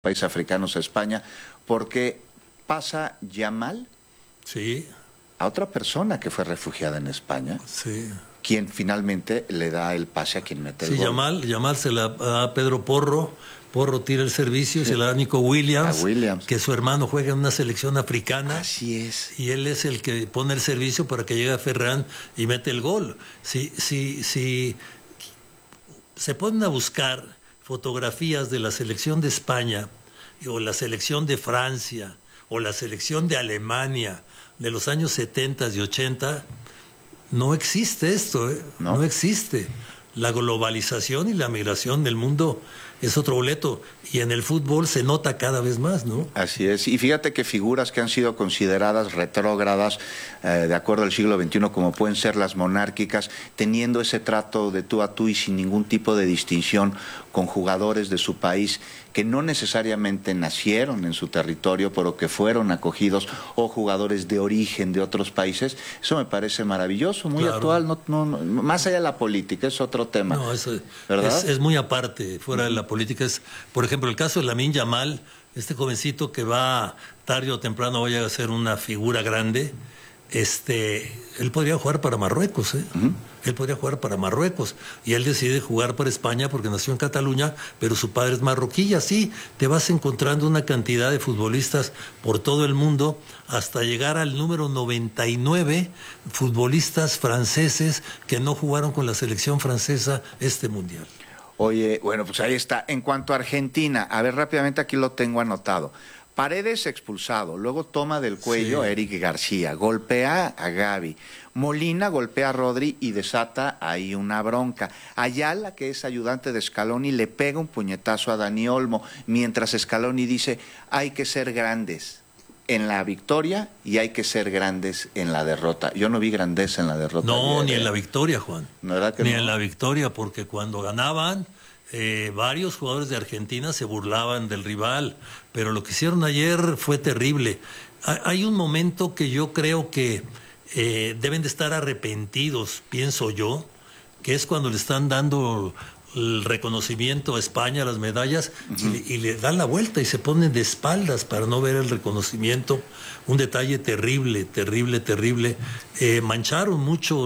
países africanos a España, porque pasa Yamal Sí, a otra persona que fue refugiada en España, sí. quien finalmente le da el pase a quien mete el Sí, gol. Yamal se la da a Pedro Porro. Porro tira el servicio y se la da a Nico Williams, A Williams. que su hermano juega en una selección africana. Así es. Y él es el que pone el servicio para que llegue a Ferran y mete el gol. Si se ponen a buscar fotografías de la selección de España o la selección de Francia o la selección de Alemania de los años 70 y 80, no existe esto, ¿eh? ¿No? No existe. La globalización y la migración del mundo es otro boleto. Y en el fútbol se nota cada vez más, ¿no? Así es. Y fíjate que figuras que han sido consideradas retrógradas, de acuerdo al siglo XXI, como pueden ser las monárquicas, teniendo ese trato de tú a tú y sin ningún tipo de distinción con jugadores de su país que no necesariamente nacieron en su territorio, pero que fueron acogidos, o jugadores de origen de otros países, eso me parece maravilloso, muy Claro. actual, más allá de la política, es otro tema. No, eso ¿Verdad? es muy aparte, fuera de la política. Por ejemplo, el caso de Lamine Yamal, este jovencito que va tarde o temprano vaya a ser una figura grande, él podría jugar para Marruecos, ¿eh? Él podría jugar para Marruecos. Y él decide jugar para España porque nació en Cataluña, pero su padre es marroquí. Y así te vas encontrando una cantidad de futbolistas por todo el mundo hasta llegar al número 99 futbolistas franceses que no jugaron con la selección francesa este mundial. Oye, bueno, pues ahí está. En cuanto a Argentina, a ver, rápidamente aquí lo tengo anotado. Paredes expulsado, luego toma del cuello Sí. a Eric García, golpea a Gavi, Molina golpea a Rodri y desata ahí una bronca. Ayala, que es ayudante de Scaloni, le pega un puñetazo a Dani Olmo, mientras Scaloni dice, hay que ser grandes en la victoria y hay que ser grandes en la derrota. Yo no vi grandeza en la derrota. No, ayer, ni en la victoria, Juan. ¿No, verdad que Ni no? en la victoria, porque cuando ganaban, varios jugadores de Argentina se burlaban del rival, pero lo que hicieron ayer fue terrible. Hay un momento que yo creo que deben de estar arrepentidos, pienso yo, que es cuando le están dando el reconocimiento a España, las medallas, y le dan la vuelta y se ponen de espaldas para no ver el reconocimiento. Un detalle terrible, terrible, terrible. Mancharon mucho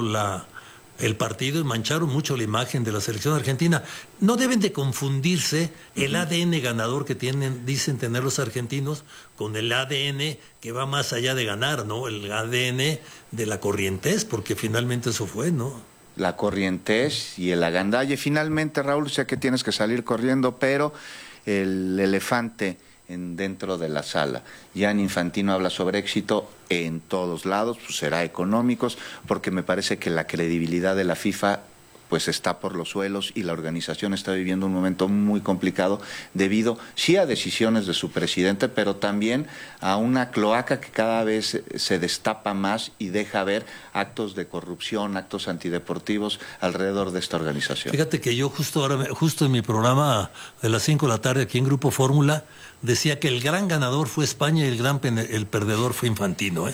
el partido y mancharon mucho la imagen de la selección argentina. No deben de confundirse el ADN ganador que dicen tener los argentinos con el ADN que va más allá de ganar, ¿no? El ADN de la corrientez, porque finalmente eso fue, ¿no? La corrientez y el agandalle. Finalmente, Raúl, sé que tienes que salir corriendo, pero el elefante dentro de la sala. Gianni Infantino habla sobre éxito en todos lados, pues será económicos, porque me parece que la credibilidad de la FIFA pues está por los suelos y la organización está viviendo un momento muy complicado debido, sí, a decisiones de su presidente, pero también a una cloaca que cada vez se destapa más y deja ver actos de corrupción, actos antideportivos alrededor de esta organización. Fíjate que yo justo en mi programa de las 5 de la tarde aquí en Grupo Fórmula decía que el gran ganador fue España y el perdedor fue Infantino, ¿eh?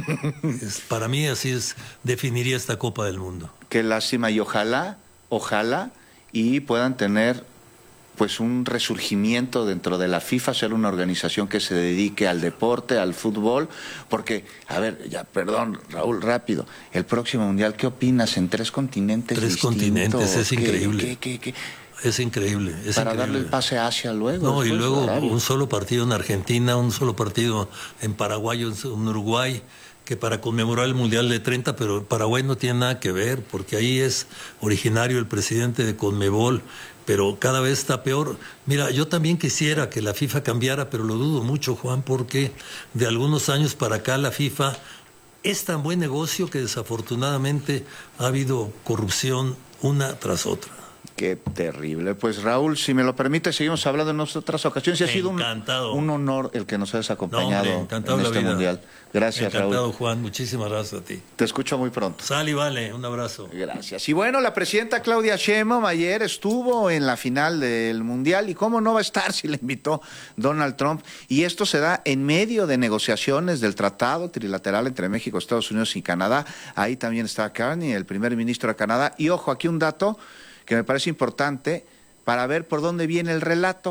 Para mí así definiría esta Copa del Mundo. Qué lástima, y ojalá y puedan tener pues un resurgimiento dentro de la FIFA, ser una organización que se dedique al deporte, al fútbol, porque, a ver, ya, perdón, Raúl, rápido, el próximo Mundial, ¿qué opinas? En 3 continentes Tres distintos. continentes, es increíble. ¿Qué? Es increíble, es Para increíble. darle el pase a Asia luego. No, y después, luego Arabia. un solo partido en Argentina, un solo partido en Paraguay, en Uruguay, que para conmemorar el Mundial de 30, pero Paraguay no tiene nada que ver, porque ahí es originario el presidente de Conmebol, pero cada vez está peor. Mira, yo también quisiera que la FIFA cambiara, pero lo dudo mucho, Juan, porque de algunos años para acá la FIFA es tan buen negocio que desafortunadamente ha habido corrupción una tras otra. Qué terrible. Pues Raúl, si me lo permite, seguimos hablando en otras ocasiones. Y ha sido un honor el que nos hayas acompañado en este Mundial. Gracias, encantado, Raúl. Juan. Muchísimas gracias a ti. Te escucho muy pronto. Sal y vale, un abrazo. Gracias. Y bueno, la presidenta Claudia Sheinbaum ayer estuvo en la final del Mundial, y cómo no va a estar si le invitó Donald Trump. Y esto se da en medio de negociaciones del tratado trilateral entre México, Estados Unidos y Canadá. Ahí también está Carney, el primer ministro de Canadá. Y ojo, aquí un dato que me parece importante para ver por dónde viene el relato.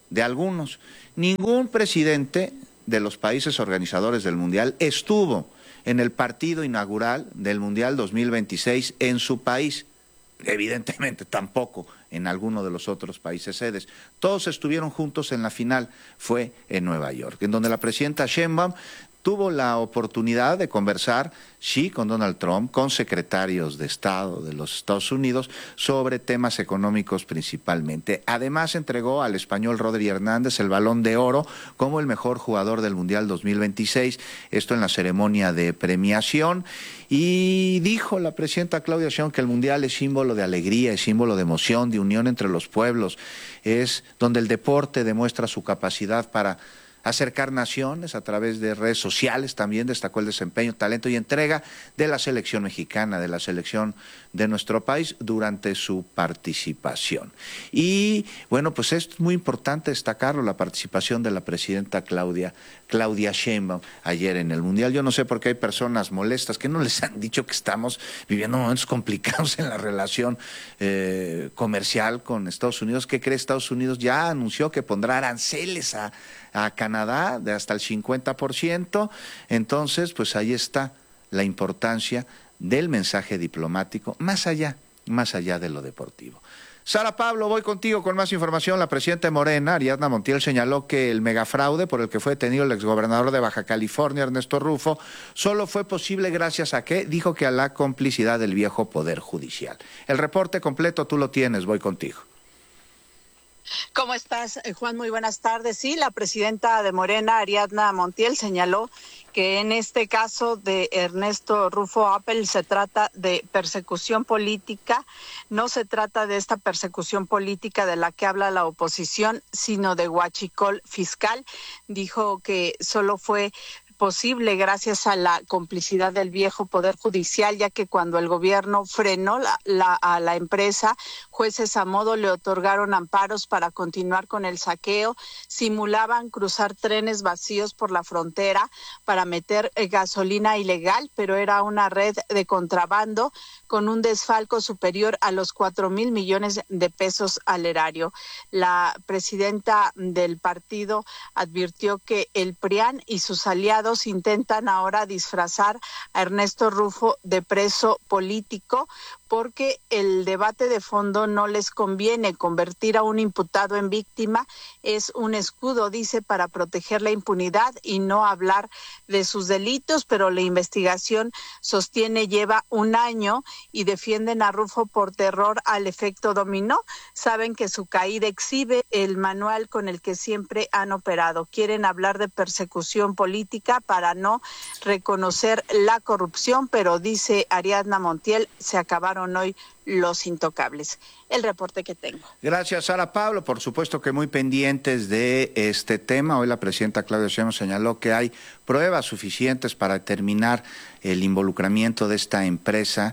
de algunos. Ningún presidente de los países organizadores del Mundial estuvo en el partido inaugural del Mundial 2026 en su país. Evidentemente tampoco en alguno de los otros países sedes. Todos estuvieron juntos en la final, fue en Nueva York, en donde la presidenta Sheinbaum tuvo la oportunidad de conversar, sí, con Donald Trump, con secretarios de Estado de los Estados Unidos, sobre temas económicos principalmente. Además, entregó al español Rodri Hernández el Balón de Oro como el mejor jugador del Mundial 2026, esto en la ceremonia de premiación, y dijo la presidenta Claudia Sheinbaum que el Mundial es símbolo de alegría, es símbolo de emoción, de unión entre los pueblos, es donde el deporte demuestra su capacidad para acercar naciones a través de redes sociales. También destacó el desempeño, talento y entrega de la selección mexicana, de la selección de nuestro país durante su participación. Y bueno, pues es muy importante destacarlo, la participación de la presidenta Claudia Sheinbaum ayer en el Mundial. Yo no sé por qué hay personas molestas que no les han dicho que estamos viviendo momentos complicados en la relación comercial con Estados Unidos. ¿Qué cree? Estados Unidos ya anunció que pondrá aranceles a Canadá de hasta el 50%, entonces pues ahí está la importancia del mensaje diplomático, más allá de lo deportivo. Sara Pablo, voy contigo con más información. La presidenta de Morena, Ariadna Montiel, señaló que el megafraude por el que fue detenido el exgobernador de Baja California, Ernesto Rufo, solo fue posible gracias a ¿qué? Dijo que a la complicidad del viejo Poder Judicial. El reporte completo tú lo tienes, voy contigo. ¿Cómo estás, Juan? Muy buenas tardes. Sí, la presidenta de Morena, Ariadna Montiel, señaló que en este caso de Ernesto Rufo Appel se trata de persecución política, no se trata de esta persecución política de la que habla la oposición, sino de huachicol fiscal. Dijo que solo fue posible gracias a la complicidad del viejo Poder Judicial, ya que cuando el gobierno frenó a la empresa, jueces a modo le otorgaron amparos para continuar con el saqueo, simulaban cruzar trenes vacíos por la frontera para meter gasolina ilegal, pero era una red de contrabando con un desfalco superior a los 4,000 millones de pesos al erario. La presidenta del partido advirtió que el PRIAN y sus aliados intentan ahora disfrazar a Ernesto Rufo de preso político porque el debate de fondo no les conviene. Convertir a un imputado en víctima es un escudo, dice, para proteger la impunidad y no hablar de sus delitos, pero la investigación, sostiene, lleva un año y defienden a Rufo por terror al efecto dominó. Saben que su caída exhibe el manual con el que siempre han operado. Quieren hablar de persecución política para no reconocer la corrupción, pero dice Ariadna Montiel, se acabaron hoy los intocables. El reporte que tengo. Gracias, Sara Pablo. Por supuesto que muy pendientes de este tema. Hoy la presidenta Claudia Sheinbaum señaló que hay pruebas suficientes para determinar el involucramiento de esta empresa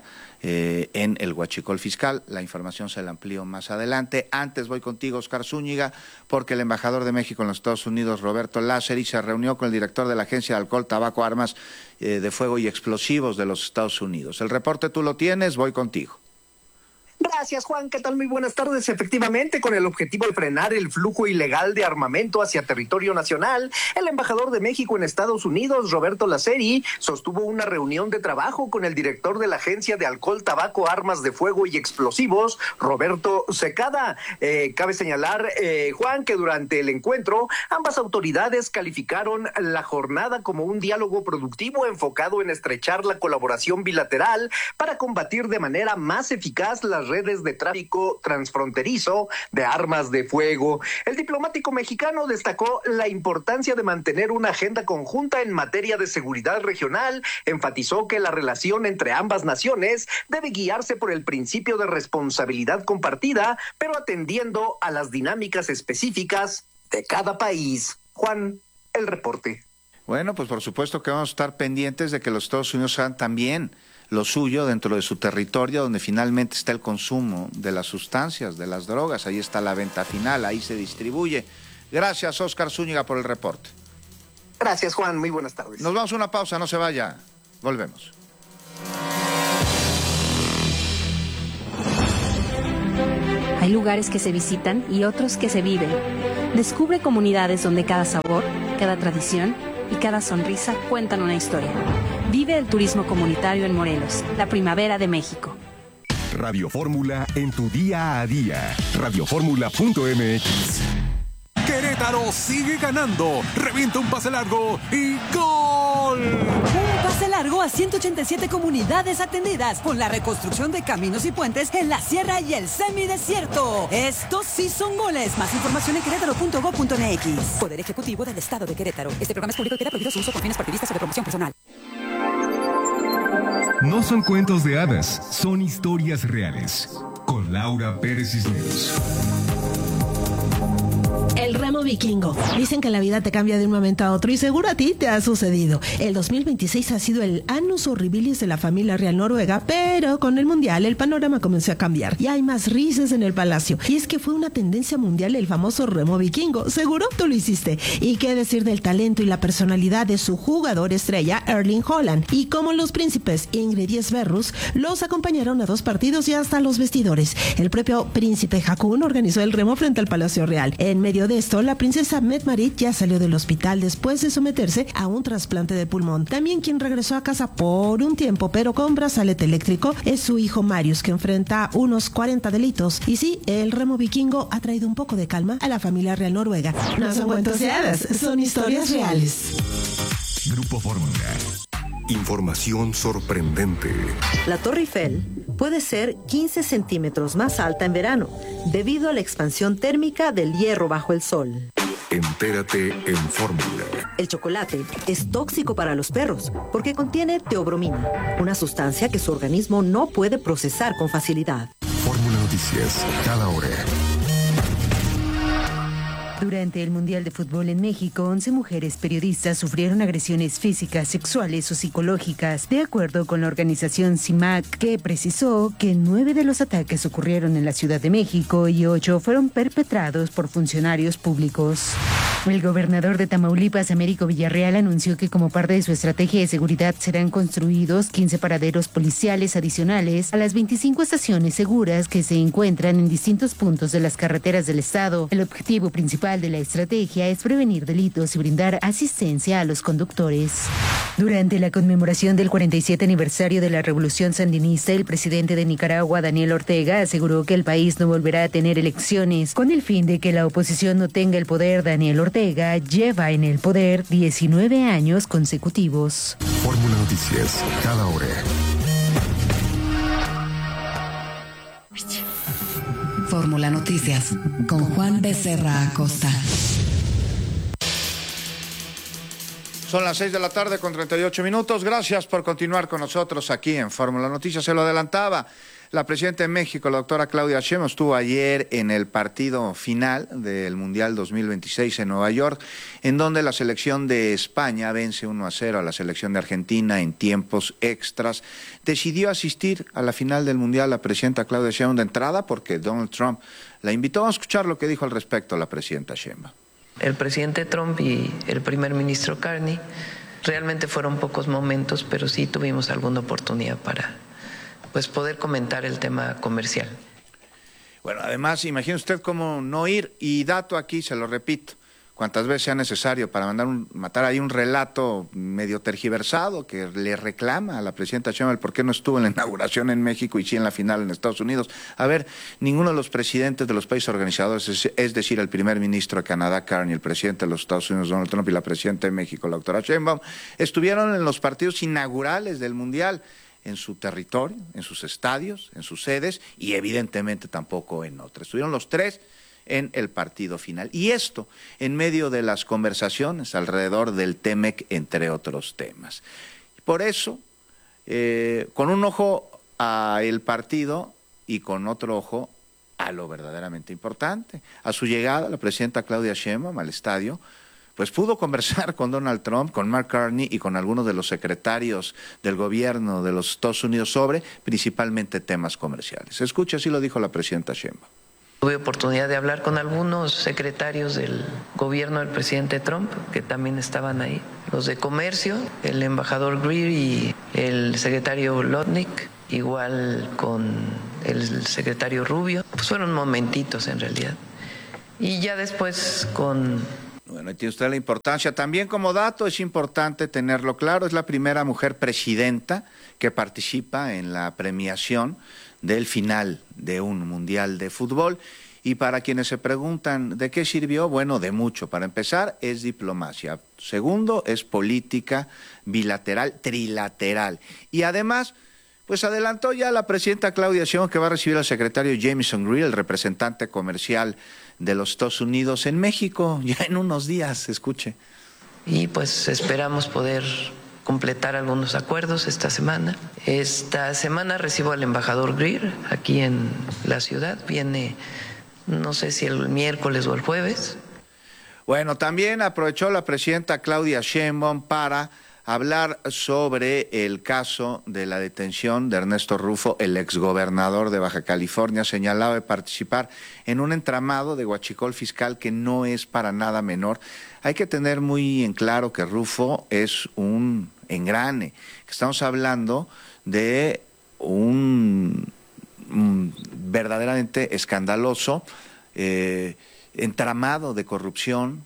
en el huachicol fiscal. La información se la amplío más adelante. Antes voy contigo, Oscar Zúñiga, porque el embajador de México en los Estados Unidos, Roberto Lázari, se reunió con el director de la Agencia de Alcohol, Tabaco, Armas de Fuego y Explosivos de los Estados Unidos. El reporte tú lo tienes, voy contigo. Gracias, Juan. ¿Qué tal? Muy buenas tardes. Efectivamente, con el objetivo de frenar el flujo ilegal de armamento hacia territorio nacional, el embajador de México en Estados Unidos, Roberto Lázari, sostuvo una reunión de trabajo con el director de la Agencia de Alcohol, Tabaco, Armas de Fuego y Explosivos, Roberto Secada. Cabe señalar, Juan, que durante el encuentro, ambas autoridades calificaron la jornada como un diálogo productivo enfocado en estrechar la colaboración bilateral para combatir de manera más eficaz las redes de tráfico transfronterizo de armas de fuego. El diplomático mexicano destacó la importancia de mantener una agenda conjunta en materia de seguridad regional, enfatizó que la relación entre ambas naciones debe guiarse por el principio de responsabilidad compartida, pero atendiendo a las dinámicas específicas de cada país. Juan, el reporte. Bueno, pues por supuesto que vamos a estar pendientes de que los Estados Unidos hagan también lo suyo dentro de su territorio, donde finalmente está el consumo de las sustancias, de las drogas. Ahí está la venta final, ahí se distribuye. Gracias, Oscar Zúñiga, por el reporte. Gracias, Juan. Muy buenas tardes. Nos vamos a una pausa, no se vaya. Volvemos. Hay lugares que se visitan y otros que se viven. Descubre comunidades donde cada sabor, cada tradición y cada sonrisa cuentan una historia. Vive el turismo comunitario en Morelos, la primavera de México. Radio Fórmula en tu día a día. Radioformula.mx. Querétaro sigue ganando. Revienta un pase largo y ¡gol! Un pase largo a 187 comunidades atendidas con la reconstrucción de caminos y puentes en la sierra y el semidesierto. Estos sí son goles. Más información en querétaro.gov.mx. Poder Ejecutivo del Estado de Querétaro. Este programa es público y queda prohibido su uso con fines partidistas o de promoción personal. No son cuentos de hadas, son historias reales. Con Laura Pérez Cisneros. El remo vikingo. Dicen que la vida te cambia de un momento a otro y seguro a ti te ha sucedido. El 2026 ha sido el annus horribilis de la familia real noruega, pero con el mundial el panorama comenzó a cambiar y hay más risas en el palacio. Y es que fue una tendencia mundial el famoso remo vikingo. Seguro tú lo hiciste. Y qué decir del talento y la personalidad de su jugador estrella, Erling Haaland. Y como los príncipes Ingrid y Sverrus los acompañaron a 2 partidos y hasta los vestidores. El propio príncipe Haakon organizó el remo frente al Palacio Real. En medio de esto, la princesa Mette-Marit ya salió del hospital después de someterse a un trasplante de pulmón. También quien regresó a casa por un tiempo, pero con brazalete eléctrico, es su hijo Marius, que enfrenta unos 40 delitos. Y sí, el remo vikingo ha traído un poco de calma a la familia real noruega. No son cuentos de hadas, son historias reales. Grupo Fórmula. Información sorprendente. La Torre Eiffel puede ser 15 centímetros más alta en verano, debido a la expansión térmica del hierro bajo el sol. Entérate en Fórmula. El chocolate es tóxico para los perros porque contiene teobromina, una sustancia que su organismo no puede procesar con facilidad. Fórmula Noticias, cada hora. Durante el Mundial de Fútbol en México, 11 mujeres periodistas sufrieron agresiones físicas, sexuales o psicológicas, de acuerdo con la organización CIMAC, que precisó que 9 de los ataques ocurrieron en la Ciudad de México y 8 fueron perpetrados por funcionarios públicos. El gobernador de Tamaulipas, Américo Villarreal, anunció que como parte de su estrategia de seguridad serán construidos 15 paraderos policiales adicionales a las 25 estaciones seguras que se encuentran en distintos puntos de las carreteras del estado. El objetivo principal de la estrategia es prevenir delitos y brindar asistencia a los conductores. Durante la conmemoración del 47 aniversario de la Revolución Sandinista, el presidente de Nicaragua, Daniel Ortega, aseguró que el país no volverá a tener elecciones. Con el fin de que la oposición no tenga el poder, Daniel Ortega lleva en el poder 19 años consecutivos. Fórmula Noticias, cada hora. Fórmula Noticias, con Juan Becerra Acosta. Son las 6 de la tarde con 38 minutos. Gracias por continuar con nosotros aquí en Fórmula Noticias. Se lo adelantaba. La presidenta de México, la doctora Claudia Sheinbaum, estuvo ayer en el partido final del Mundial 2026 en Nueva York, en donde la selección de España vence 1-0 a la selección de Argentina en tiempos extras. Decidió asistir a la final del Mundial la presidenta Claudia Sheinbaum de entrada porque Donald Trump la invitó. Vamos a escuchar lo que dijo al respecto la presidenta Sheinbaum. El presidente Trump y el primer ministro Carney realmente fueron pocos momentos, pero sí tuvimos alguna oportunidad para poder comentar el tema comercial. Bueno, además, imagine usted cómo no ir, y dato aquí, se lo repito, cuantas veces sea necesario para matar ahí un relato medio tergiversado que le reclama a la presidenta Sheinbaum por qué no estuvo en la inauguración en México y sí en la final en Estados Unidos. A ver, ninguno de los presidentes de los países organizadores, es decir, el primer ministro de Canadá, Carney, el presidente de los Estados Unidos, Donald Trump, y la presidenta de México, la doctora Sheinbaum, estuvieron en los partidos inaugurales del Mundial, en su territorio, en sus estadios, en sus sedes, y evidentemente tampoco en otras. Estuvieron los tres en el partido final. Y esto en medio de las conversaciones alrededor del TEMEC, entre otros temas. Por eso, con un ojo al partido y con otro ojo a lo verdaderamente importante. A su llegada, la presidenta Claudia Sheinbaum al estadio, pues pudo conversar con Donald Trump, con Mark Carney y con algunos de los secretarios del gobierno de los Estados Unidos sobre principalmente temas comerciales. Escucha, así lo dijo la presidenta Sheinbaum. Tuve oportunidad de hablar con algunos secretarios del gobierno del presidente Trump, que también estaban ahí. Los de comercio, el embajador Greer y el secretario Lotnick, igual con el secretario Rubio. Pues fueron momentitos en realidad. y ya después con... Bueno, y tiene usted la importancia. También como dato es importante tenerlo claro, es la primera mujer presidenta que participa en la premiación del final de un mundial de fútbol. Y para quienes se preguntan de qué sirvió, bueno, de mucho. Para empezar, es diplomacia. Segundo, es política bilateral, trilateral. Y además, pues adelantó ya la presidenta Claudia Sheinbaum que va a recibir al secretario Jamieson Greer, el representante comercial de los Estados Unidos en México, ya en unos días, escuche. Y pues esperamos poder completar algunos acuerdos esta semana. Esta semana recibo al embajador Greer aquí en la ciudad, viene no sé si el miércoles o el jueves. Bueno, también aprovechó la presidenta Claudia Sheinbaum para hablar sobre el caso de la detención de Ernesto Rufo, el exgobernador de Baja California, señalado de participar en un entramado de huachicol fiscal que no es para nada menor. Hay que tener muy en claro que Rufo es un engrane, que estamos hablando de un verdaderamente escandaloso entramado de corrupción,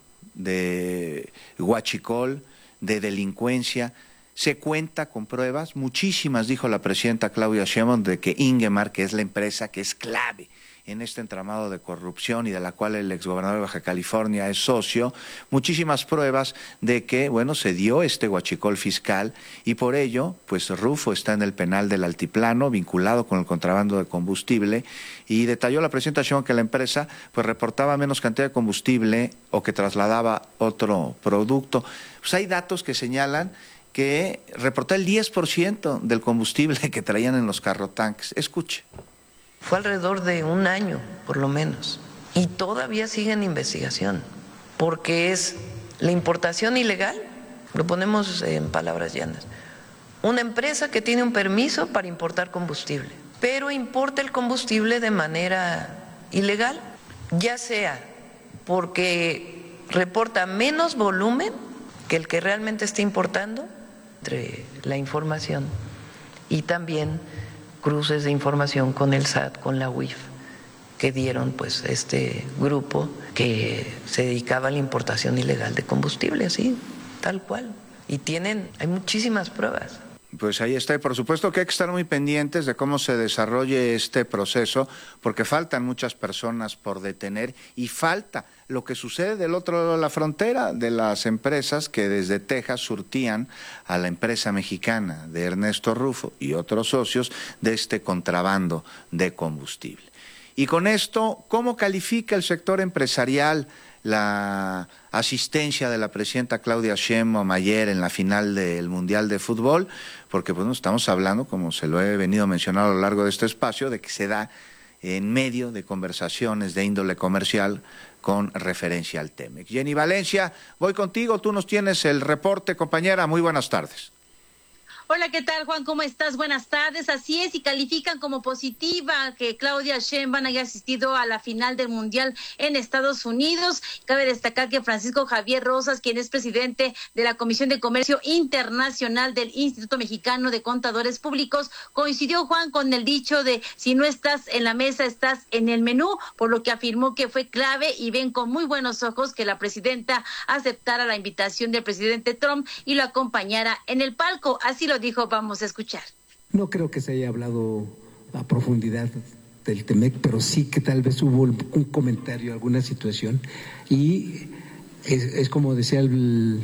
de huachicol, de delincuencia. Se cuenta con pruebas, muchísimas, dijo la presidenta Claudia Sheinbaum, de que Ingemar, que es la empresa que es clave en este entramado de corrupción y de la cual el exgobernador de Baja California es socio, muchísimas pruebas de que, bueno, se dio este huachicol fiscal y por ello, pues Rufo está en el penal del Altiplano, vinculado con el contrabando de combustible, y detalló la presidenta Sheinbaum que la empresa pues reportaba menos cantidad de combustible o que trasladaba otro producto. Pues hay datos que señalan que reportó el 10% del combustible que traían en los carrotanques. Escuche. Fue alrededor de un año, por lo menos, y todavía sigue en investigación, porque es la importación ilegal, lo ponemos en palabras llanas, una empresa que tiene un permiso para importar combustible, pero importa el combustible de manera ilegal, ya sea porque reporta menos volumen que el que realmente está importando, entre la información, y también cruces de información con el SAT, con la UIF, que dieron pues este grupo que se dedicaba a la importación ilegal de combustible, así, tal cual. Y hay muchísimas pruebas. Pues ahí está, y por supuesto que hay que estar muy pendientes de cómo se desarrolle este proceso, porque faltan muchas personas por detener y falta lo que sucede del otro lado de la frontera, de las empresas que desde Texas surtían a la empresa mexicana de Ernesto Rufo y otros socios de este contrabando de combustible. Y con esto, ¿cómo califica el sector empresarial la asistencia de la presidenta Claudia Sheinbaum ayer en la final del Mundial de Fútbol? Porque pues, estamos hablando, como se lo he venido mencionando a lo largo de este espacio, de que se da en medio de conversaciones de índole comercial con referencia al TEMEC. Jenny Valencia, voy contigo, tú nos tienes el reporte, compañera, muy buenas tardes. Hola, ¿qué tal, Juan? ¿Cómo estás? Buenas tardes. Así es, y califican como positiva que Claudia Sheinbaum haya asistido a la final del Mundial en Estados Unidos. Cabe destacar que Francisco Javier Rosas, quien es presidente de la Comisión de Comercio Internacional del Instituto Mexicano de Contadores Públicos, coincidió, Juan, con el dicho de si no estás en la mesa, estás en el menú, por lo que afirmó que fue clave y ven con muy buenos ojos que la presidenta aceptara la invitación del presidente Trump y lo acompañara en el palco. Así lo dijo, vamos a escuchar. No creo que se haya hablado a profundidad del TEMEC, pero sí que tal vez hubo un comentario, alguna situación, y es como decía el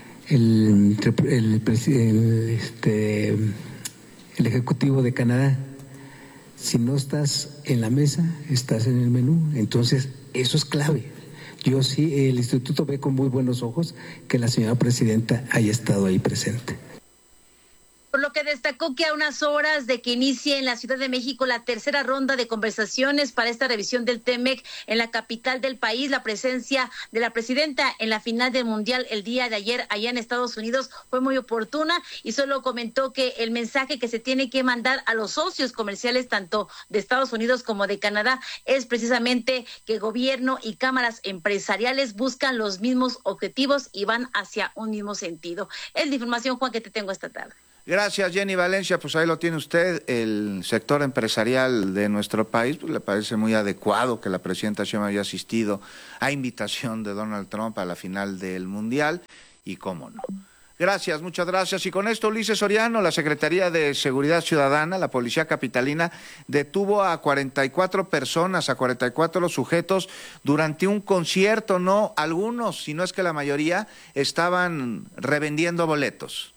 ejecutivo de Canadá, si no estás en la mesa, estás en el menú. Entonces, eso es clave. Yo sí, el instituto ve con muy buenos ojos que la señora presidenta haya estado ahí presente. Por lo que destacó que a unas horas de que inicie en la Ciudad de México la tercera ronda de conversaciones para esta revisión del TEMEC en la capital del país, la presencia de la presidenta en la final del Mundial el día de ayer allá en Estados Unidos fue muy oportuna y solo comentó que el mensaje que se tiene que mandar a los socios comerciales tanto de Estados Unidos como de Canadá es precisamente que gobierno y cámaras empresariales buscan los mismos objetivos y van hacia un mismo sentido. Es la información, Juan, que te tengo esta tarde. Gracias, Jenny Valencia. Pues ahí lo tiene usted. El sector empresarial de nuestro país, pues le parece muy adecuado que la presidenta Sheinbaum haya asistido a invitación de Donald Trump a la final del Mundial, y cómo no. Gracias, muchas gracias. Y con esto, Ulises Soriano, la Secretaría de Seguridad Ciudadana, la Policía Capitalina, detuvo a 44 personas, a 44 sujetos durante un concierto. No, algunos, si no es que la mayoría, estaban revendiendo boletos.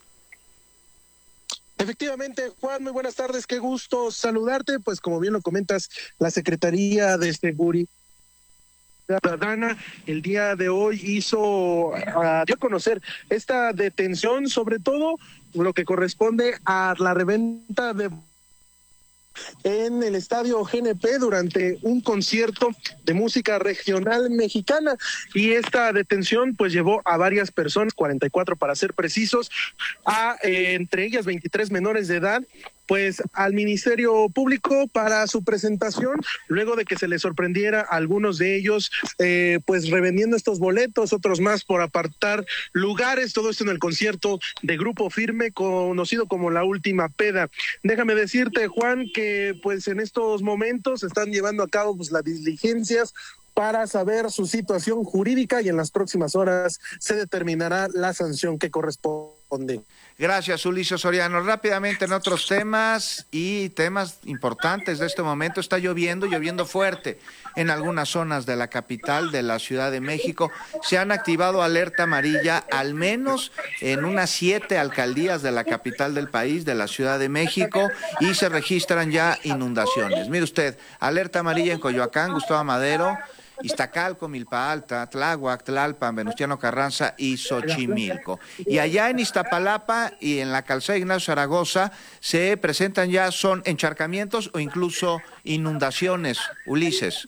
Efectivamente, Juan, muy buenas tardes, qué gusto saludarte. Pues como bien lo comentas, la Secretaría de Seguridad Ciudadana el día de hoy dio a conocer esta detención, sobre todo lo que corresponde a la reventa de en el estadio GNP durante un concierto de música regional mexicana, y esta detención pues llevó a varias personas, 44 para ser precisos, entre ellas 23 menores de edad, pues al Ministerio Público para su presentación, luego de que se les sorprendiera a algunos de ellos pues revendiendo estos boletos, otros más por apartar lugares, todo esto en el concierto de Grupo Firme, conocido como La Última Peda. Déjame decirte, Juan, que pues en estos momentos se están llevando a cabo pues las diligencias para saber su situación jurídica, y en las próximas horas se determinará la sanción que corresponde. Gracias, Ulises Soriano. Rápidamente en otros temas y temas importantes de este momento. Está lloviendo fuerte en algunas zonas de la capital de la Ciudad de México. Se han activado alerta amarilla al menos en unas 7 alcaldías de la capital del país, de la Ciudad de México, y se registran ya inundaciones. Mire usted, alerta amarilla en Coyoacán, Gustavo Madero, Iztacalco, Milpa Alta, Tláhuac, Tlalpan, Venustiano Carranza y Xochimilco. Y allá en Iztapalapa y en la calzada Ignacio Zaragoza se presentan ya, son encharcamientos o incluso inundaciones. Ulises.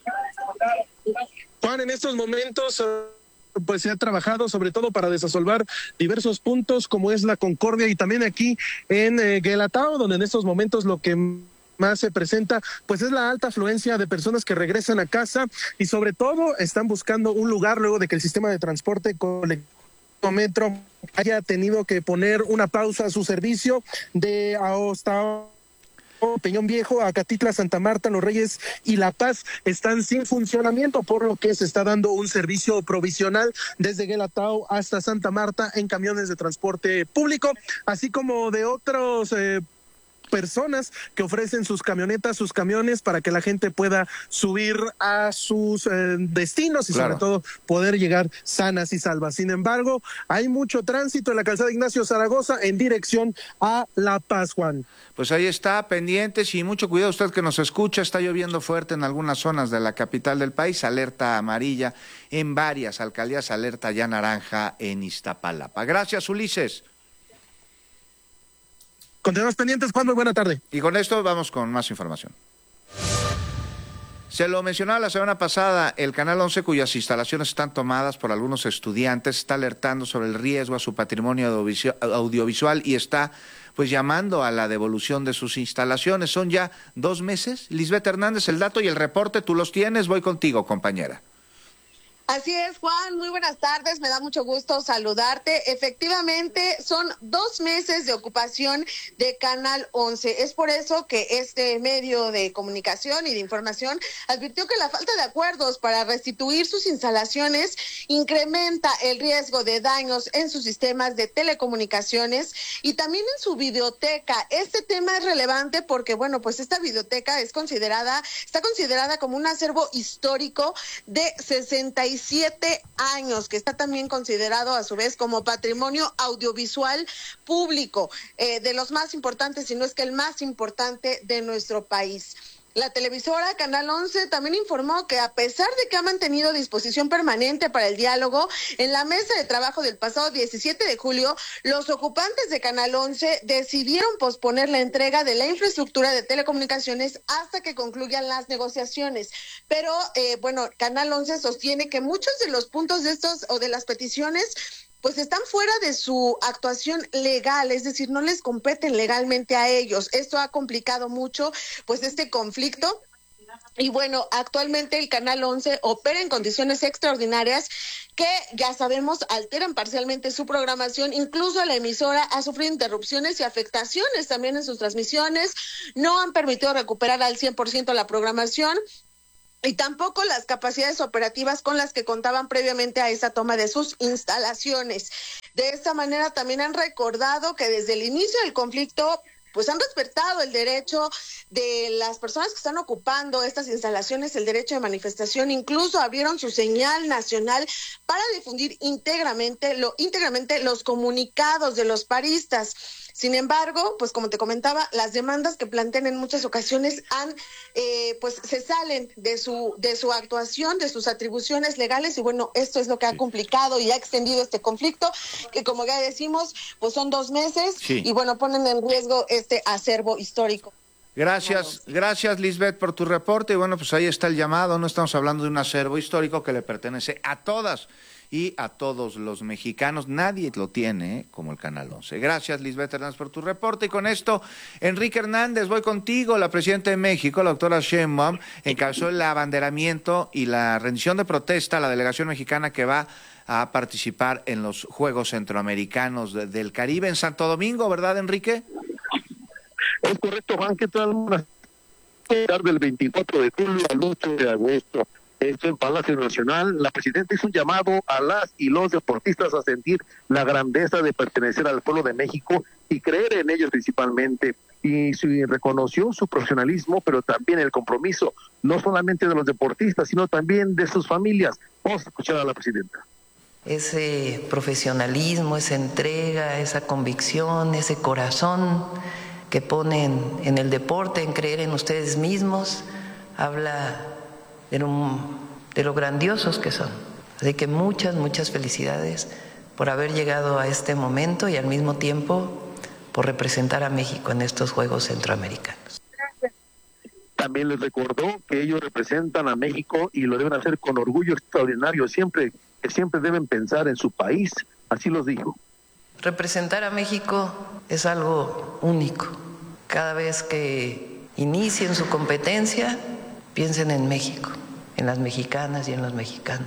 Juan, en estos momentos pues se ha trabajado sobre todo para desasolvar diversos puntos como es la Concordia, y también aquí en Guelatao, donde en estos momentos lo que más se presenta pues es la alta afluencia de personas que regresan a casa, y sobre todo están buscando un lugar luego de que el sistema de transporte colectivo Metro haya tenido que poner una pausa a su servicio de hasta Peñón Viejo, Acatitla, Santa Marta, Los Reyes y La Paz están sin funcionamiento, por lo que se está dando un servicio provisional desde Guelatao hasta Santa Marta en camiones de transporte público, así como de otros personas que ofrecen sus camionetas, sus camiones, para que la gente pueda subir a sus destinos y sobre todo poder llegar sanas y salvas. Sin embargo, hay mucho tránsito en la calzada Ignacio Zaragoza en dirección a La Paz, Juan. Pues ahí está, pendientes y mucho cuidado usted que nos escucha. Está lloviendo fuerte en algunas zonas de la capital del país, alerta amarilla en varias alcaldías, alerta ya naranja en Iztapalapa. Gracias, Ulises. Continuamos pendientes, Juan, muy buena tarde. Y con esto vamos con más información. Se lo mencionaba la semana pasada, el Canal 11, cuyas instalaciones están tomadas por algunos estudiantes, está alertando sobre el riesgo a su patrimonio audiovisual y está pues llamando a la devolución de sus instalaciones. Son ya 2 meses. Lisbeth Hernández, el dato y el reporte, tú los tienes, voy contigo, compañera. Así es, Juan, muy buenas tardes, me da mucho gusto saludarte. Efectivamente, son 2 meses de ocupación de Canal 11. Es por eso que este medio de comunicación y de información advirtió que la falta de acuerdos para restituir sus instalaciones incrementa el riesgo de daños en sus sistemas de telecomunicaciones y también en su videoteca. Este tema es relevante porque, bueno, pues esta videoteca está considerada como un acervo histórico de 67 años, que está también considerado a su vez como patrimonio audiovisual público, de los más importantes, si no es que el más importante de nuestro país. La televisora Canal 11 también informó que a pesar de que ha mantenido disposición permanente para el diálogo, en la mesa de trabajo del pasado 17 de julio, los ocupantes de Canal 11 decidieron posponer la entrega de la infraestructura de telecomunicaciones hasta que concluyan las negociaciones. Pero, Canal 11 sostiene que muchos de los puntos de estos o de las peticiones pues están fuera de su actuación legal, es decir, no les competen legalmente a ellos. Esto ha complicado mucho pues este conflicto Y bueno, actualmente el Canal 11 opera en condiciones extraordinarias que, ya sabemos, alteran parcialmente su programación. Incluso la emisora ha sufrido interrupciones y afectaciones también en sus transmisiones. No han permitido recuperar al 100% la programación y tampoco las capacidades operativas con las que contaban previamente a esa toma de sus instalaciones. De esta manera también han recordado que desde el inicio del conflicto pues han respetado el derecho de las personas que están ocupando estas instalaciones, el derecho de manifestación. Incluso abrieron su señal nacional para difundir íntegramente los comunicados de los paristas. Sin embargo, pues como te comentaba, las demandas que plantean en muchas ocasiones pues se salen de su actuación, de sus atribuciones legales, y bueno, esto es lo que ha complicado y ha extendido este conflicto, que como ya decimos, pues son 2 meses, y bueno, ponen en riesgo este acervo histórico. Gracias Lisbeth por tu reporte, y bueno, pues ahí está el llamado. No estamos hablando de un acervo histórico que le pertenece a todas y a todos los mexicanos. Nadie lo tiene como el Canal 11. Gracias, Lisbeth Hernández, por tu reporte. Y con esto, Enrique Hernández, voy contigo. La presidenta de México, la doctora Sheinbaum, encabezó el abanderamiento y la rendición de protesta a la delegación mexicana que va a participar en los Juegos Centroamericanos del Caribe en Santo Domingo, ¿verdad, Enrique? Es correcto, Juan. ¿Qué tal? Del 24 de julio al 8 de agosto. Esto en Palacio Nacional, la presidenta hizo un llamado a las y los deportistas a sentir la grandeza de pertenecer al pueblo de México y creer en ellos principalmente. Y reconoció su profesionalismo, pero también el compromiso, no solamente de los deportistas, sino también de sus familias. Vamos a escuchar a la presidenta. Ese profesionalismo, esa entrega, esa convicción, ese corazón que ponen en el deporte, en creer en ustedes mismos, habla de lo grandiosos que son. Así que muchas felicidades por haber llegado a este momento y al mismo tiempo por representar a México en estos Juegos Centroamericanos. También les recordó que ellos representan a México y lo deben hacer con orgullo extraordinario, siempre deben pensar en su país, así los dijo. Representar a México es algo único. Cada vez que inicien su competencia, piensen en México, en las mexicanas y en los mexicanos.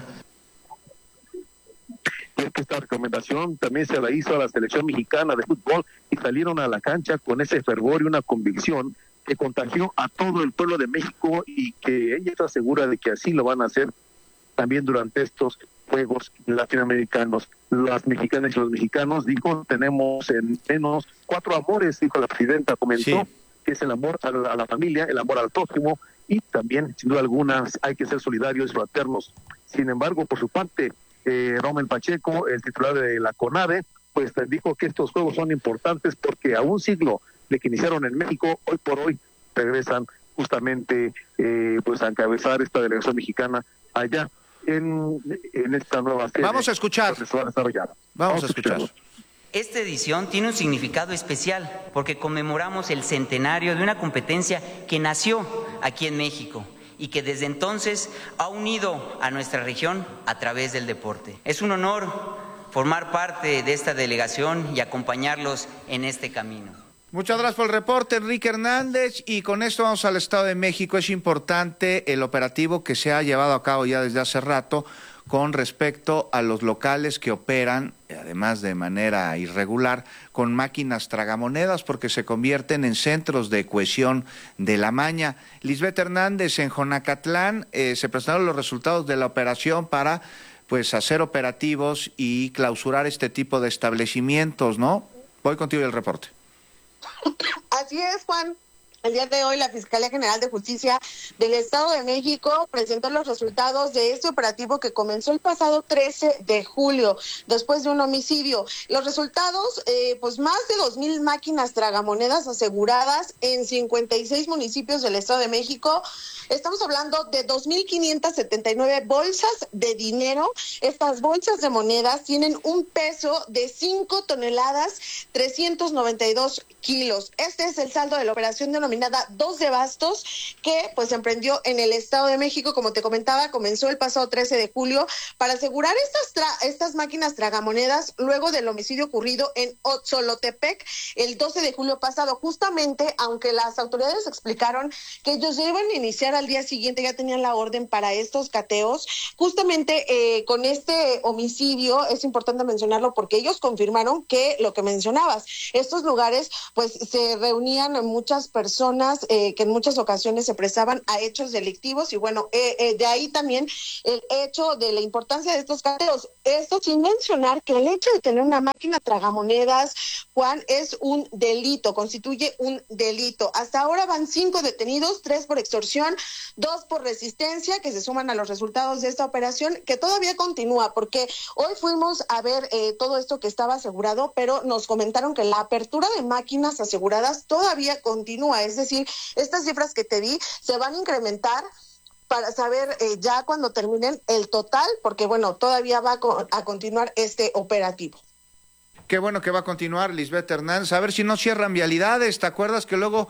Es que esta recomendación también se la hizo a la selección mexicana de fútbol y salieron a la cancha con ese fervor y una convicción que contagió a todo el pueblo de México y que ella está segura de que así lo van a hacer también durante estos Juegos Latinoamericanos. Las mexicanas y los mexicanos, dijo, tenemos en menos 4 amores, dijo la presidenta, comentó, que es el amor a la familia, el amor al prójimo, y también, sin duda alguna, hay que ser solidarios y fraternos. Sin embargo, por su parte, Rommel Pacheco, el titular de la CONADE, pues dijo que estos juegos son importantes porque a un siglo de que iniciaron en México, hoy por hoy regresan justamente pues a encabezar esta delegación mexicana allá en esta nueva sede. Vamos a escuchar. Vamos a escuchar. Esta edición tiene un significado especial porque conmemoramos el centenario de una competencia que nació aquí en México y que desde entonces ha unido a nuestra región a través del deporte. Es un honor formar parte de esta delegación y acompañarlos en este camino. Muchas gracias por el reporte, Enrique Hernández, y con esto vamos al Estado de México. Es importante el operativo que se ha llevado a cabo ya desde hace rato con respecto a los locales que operan, además de manera irregular, con máquinas tragamonedas, porque se convierten en centros de cohesión de la maña. Lisbeth Hernández, en Jonacatlán se presentaron los resultados de la operación para pues hacer operativos y clausurar este tipo de establecimientos, ¿no? Voy contigo y el reporte. Así es, Juan. El día de hoy la Fiscalía General de Justicia del Estado de México presentó los resultados de este operativo que comenzó el pasado 13 de julio, después de un homicidio. Los resultados, pues más de 2,000 máquinas tragamonedas aseguradas en 56 municipios del Estado de México. Estamos hablando de 2,579 bolsas de dinero. Estas bolsas de monedas tienen un peso de 5 toneladas, 392 kilos. Este es el saldo de la operación denominada denominada 2 de Bastos, que pues se emprendió en el Estado de México. Como te comentaba, comenzó el pasado 13 de julio para asegurar estas máquinas tragamonedas luego del homicidio ocurrido en Otzolotepec el 12 de julio pasado. Justamente, aunque las autoridades explicaron que ellos ya iban a iniciar al día siguiente, ya tenían la orden para estos cateos, justamente con este homicidio es importante mencionarlo porque ellos confirmaron que lo que mencionabas, estos lugares pues se reunían muchas personas que en muchas ocasiones se prestaban a hechos delictivos y bueno, de ahí también el hecho de la importancia de estos cateos. Esto sin mencionar que el hecho de tener una máquina tragamonedas, Juan, es un delito, constituye un delito. Hasta ahora van 5 detenidos, 3 por extorsión, 2 por resistencia, que se suman a los resultados de esta operación, que todavía continúa, porque hoy fuimos a ver todo esto que estaba asegurado, pero nos comentaron que la apertura de máquinas aseguradas todavía continúa, es decir, estas cifras que te di se van a incrementar para saber ya cuando terminen el total, porque bueno, todavía va a continuar este operativo. Qué bueno que va a continuar, Lisbeth Hernández. A ver si no cierran vialidades. ¿Te acuerdas que luego,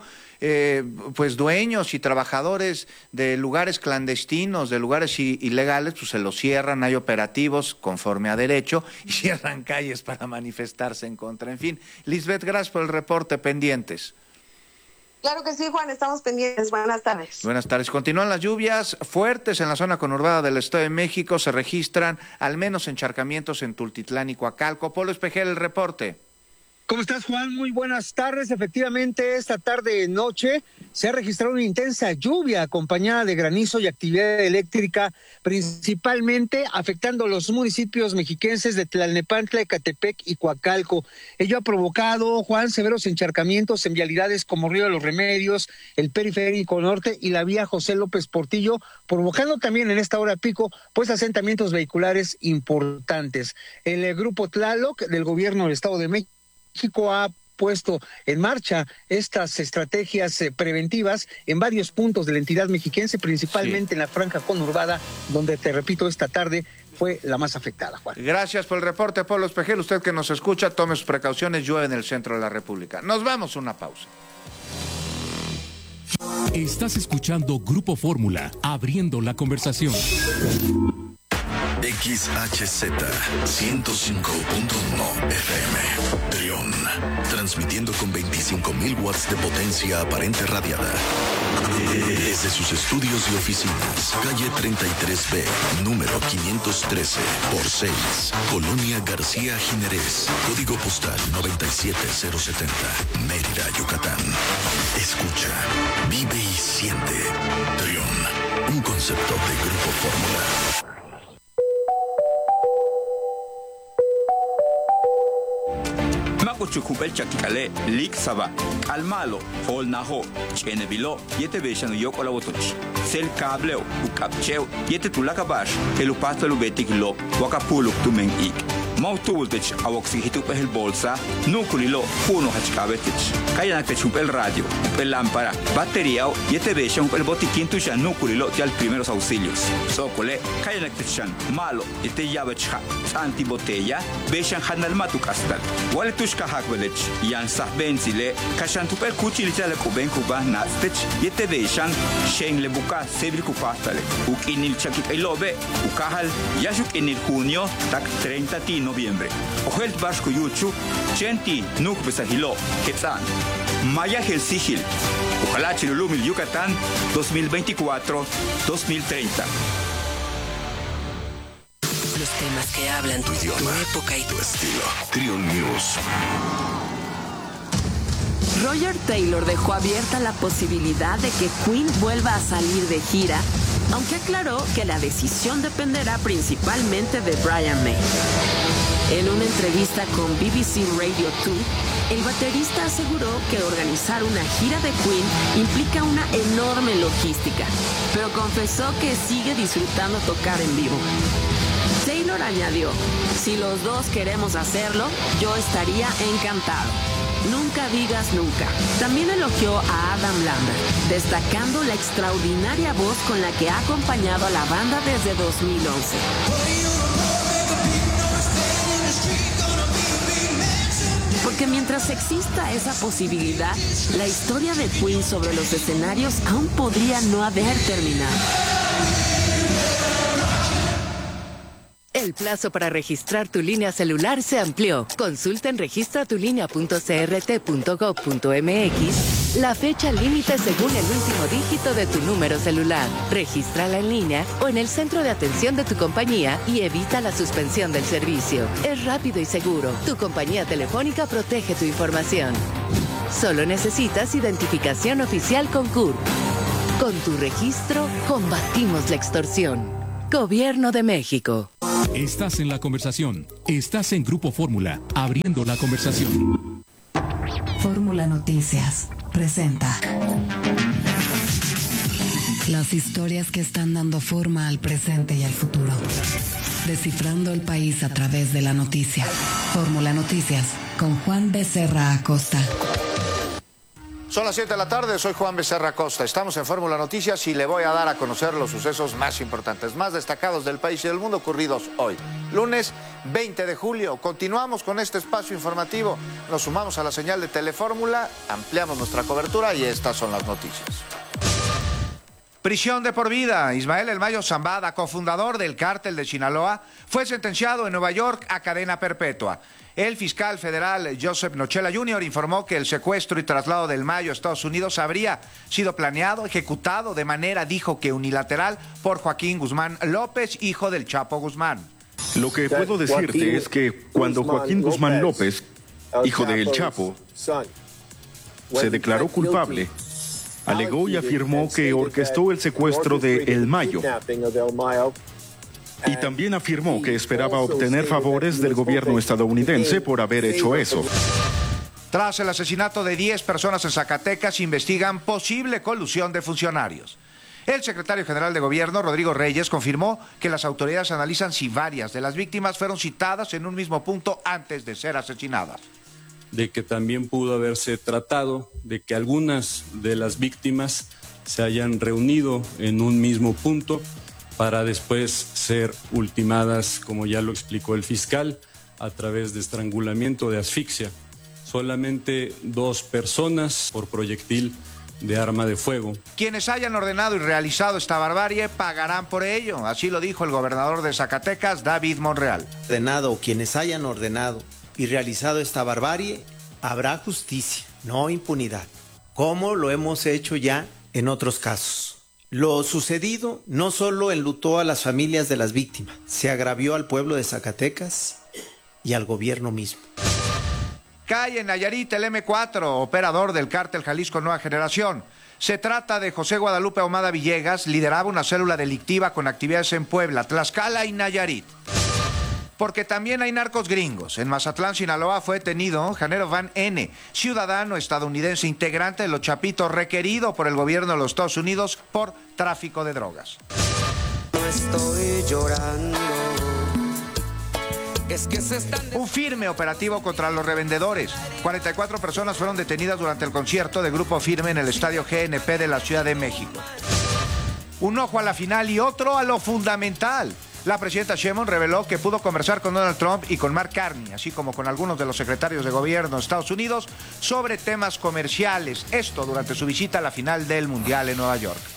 pues dueños y trabajadores de lugares clandestinos, de lugares ilegales, pues se los cierran, hay operativos conforme a derecho y cierran calles para manifestarse en contra? En fin, Lisbeth, gracias por el reporte, pendientes. Claro que sí, Juan, estamos pendientes. Buenas tardes. Buenas tardes. Continúan las lluvias fuertes en la zona conurbada del Estado de México. Se registran al menos encharcamientos en Tultitlán y Coacalco. Polo Espejel, el reporte. ¿Cómo estás, Juan? Muy buenas tardes. Efectivamente, esta tarde-noche se ha registrado una intensa lluvia acompañada de granizo y actividad eléctrica, principalmente afectando los municipios mexiquenses de Tlalnepantla, Ecatepec y Coacalco. Ello ha provocado, Juan, severos encharcamientos en vialidades como Río de los Remedios, el Periférico Norte y la vía José López Portillo, provocando también en esta hora pico, pues asentamientos vehiculares importantes. El grupo Tlaloc del gobierno del Estado de México ha puesto en marcha estas estrategias preventivas en varios puntos de la entidad mexiquense, principalmente en la franja conurbada, donde, te repito, esta tarde fue la más afectada, Juan. Gracias por el reporte, Polo Espejel. Usted que nos escucha, tome sus precauciones, llueve en el centro de la República. Nos vamos a una pausa. Estás escuchando Grupo Fórmula, abriendo la conversación. XHZ 105.1 FM Trión, transmitiendo con 25.000 watts de potencia aparente radiada desde sus estudios y oficinas, calle 33B, número 513 por 6, Colonia García Jiménez, código postal 97070, Mérida, Yucatán. Escucha, vive y siente. Trión, un concepto de Grupo Fórmula. Chukupel chakikale lik saba al malo hol naho chenebilo yete beshan yok ola wotoch sel kableo ukapcheo yete tulakabash el upato lubetik lo wakapuluk tumen ik mautultech awoksi hitupel bolsa nukulilo puno hachkabetech kayana techupel radio el lámpara batería yete beshan el botiquín tuya nukulilo al primeros auxilios sokole kayana techan malo yete yabecha antibotella beshan hanal matukastal wale tushka hakvelech yan sahbenzile kashan tupel kuchilitale kuben kuban nastech yete beshan shen le buka sebil kupastale ukinil chakip elobe ukahal yashuk inil junio tak 30 de noviembre ojel bashku yuchu chenti nuk besahilo ketsan maya helsigil ojalá chilulumil Yucatán 2024-2030. Los temas que hablan tu idioma, tu época y tu estilo. Trión News. Roger Taylor dejó abierta la posibilidad de que Queen vuelva a salir de gira, aunque aclaró que la decisión dependerá principalmente de Brian May. En una entrevista con BBC Radio 2, el baterista aseguró que organizar una gira de Queen implica una enorme logística, pero confesó que sigue disfrutando tocar en vivo. Taylor añadió, si los dos queremos hacerlo, yo estaría encantado. Nunca digas nunca. También elogió a Adam Lambert, destacando la extraordinaria voz con la que ha acompañado a la banda desde 2011. Porque mientras exista esa posibilidad, la historia de Queen sobre los escenarios aún podría no haber terminado. El plazo para registrar tu línea celular se amplió. Consulta en registratulinea.crt.gov.mx la fecha límite según el último dígito de tu número celular. Regístrala en línea o en el centro de atención de tu compañía y evita la suspensión del servicio. Es rápido y seguro. Tu compañía telefónica protege tu información. Solo necesitas identificación oficial con CURP. Con tu registro, combatimos la extorsión. Gobierno de México. Estás en la conversación. Estás en Grupo Fórmula, abriendo la conversación. Fórmula Noticias presenta las historias que están dando forma al presente y al futuro. Descifrando el país a través de la noticia. Fórmula Noticias con Juan Becerra Acosta. Son las 7 de la tarde, soy Juan Becerra Acosta. Estamos en Fórmula Noticias y le voy a dar a conocer los sucesos más importantes, más destacados del país y del mundo ocurridos hoy. Lunes 20 de julio. Continuamos con este espacio informativo. Nos sumamos a la señal de Telefórmula, ampliamos nuestra cobertura y estas son las noticias. Prisión de por vida. Ismael El Mayo Zambada, cofundador del cártel de Sinaloa, fue sentenciado en Nueva York a cadena perpetua. El fiscal federal Joseph Nochela Jr. informó que el secuestro y traslado del Mayo a Estados Unidos habría sido planeado, ejecutado de manera, dijo que unilateral, por Joaquín Guzmán López, hijo del Chapo Guzmán. Lo que puedo decirte es que cuando Joaquín Guzmán López, hijo del Chapo, se declaró culpable, alegó y afirmó que orquestó el secuestro de El Mayo. Y también afirmó que esperaba obtener favores del gobierno estadounidense por haber hecho eso. Tras el asesinato de 10 personas en Zacatecas, investigan posible colusión de funcionarios. El secretario general de Gobierno, Rodrigo Reyes, confirmó que las autoridades analizan si varias de las víctimas fueron citadas en un mismo punto antes de ser asesinadas. De que también pudo haberse tratado de que algunas de las víctimas se hayan reunido en un mismo punto para después ser ultimadas, como ya lo explicó el fiscal, a través de estrangulamiento, de asfixia. Solamente 2 personas por proyectil de arma de fuego. Quienes hayan ordenado y realizado esta barbarie pagarán por ello, así lo dijo el gobernador de Zacatecas, David Monreal. Quienes hayan ordenado y realizado esta barbarie, habrá justicia, no impunidad, como lo hemos hecho ya en otros casos. Lo sucedido no solo enlutó a las familias de las víctimas, se agravió al pueblo de Zacatecas y al gobierno mismo. Cae en Nayarit el M4, operador del cártel Jalisco Nueva Generación. Se trata de José Guadalupe Ahumada Villegas, lideraba una célula delictiva con actividades en Puebla, Tlaxcala y Nayarit. Porque también hay narcos gringos. En Mazatlán, Sinaloa, fue detenido Janero Van N., ciudadano estadounidense integrante de los Chapitos, requerido por el gobierno de los Estados Unidos por tráfico de drogas. No estoy llorando. Es que se están... Un firme operativo contra los revendedores. 44 personas fueron detenidas durante el concierto de Grupo Firme en el estadio GNP de la Ciudad de México. Un ojo a la final y otro a lo fundamental. La presidenta Sheinbaum reveló que pudo conversar con Donald Trump y con Mark Carney, así como con algunos de los secretarios de gobierno de Estados Unidos, sobre temas comerciales. Esto durante su visita a la final del Mundial en Nueva York.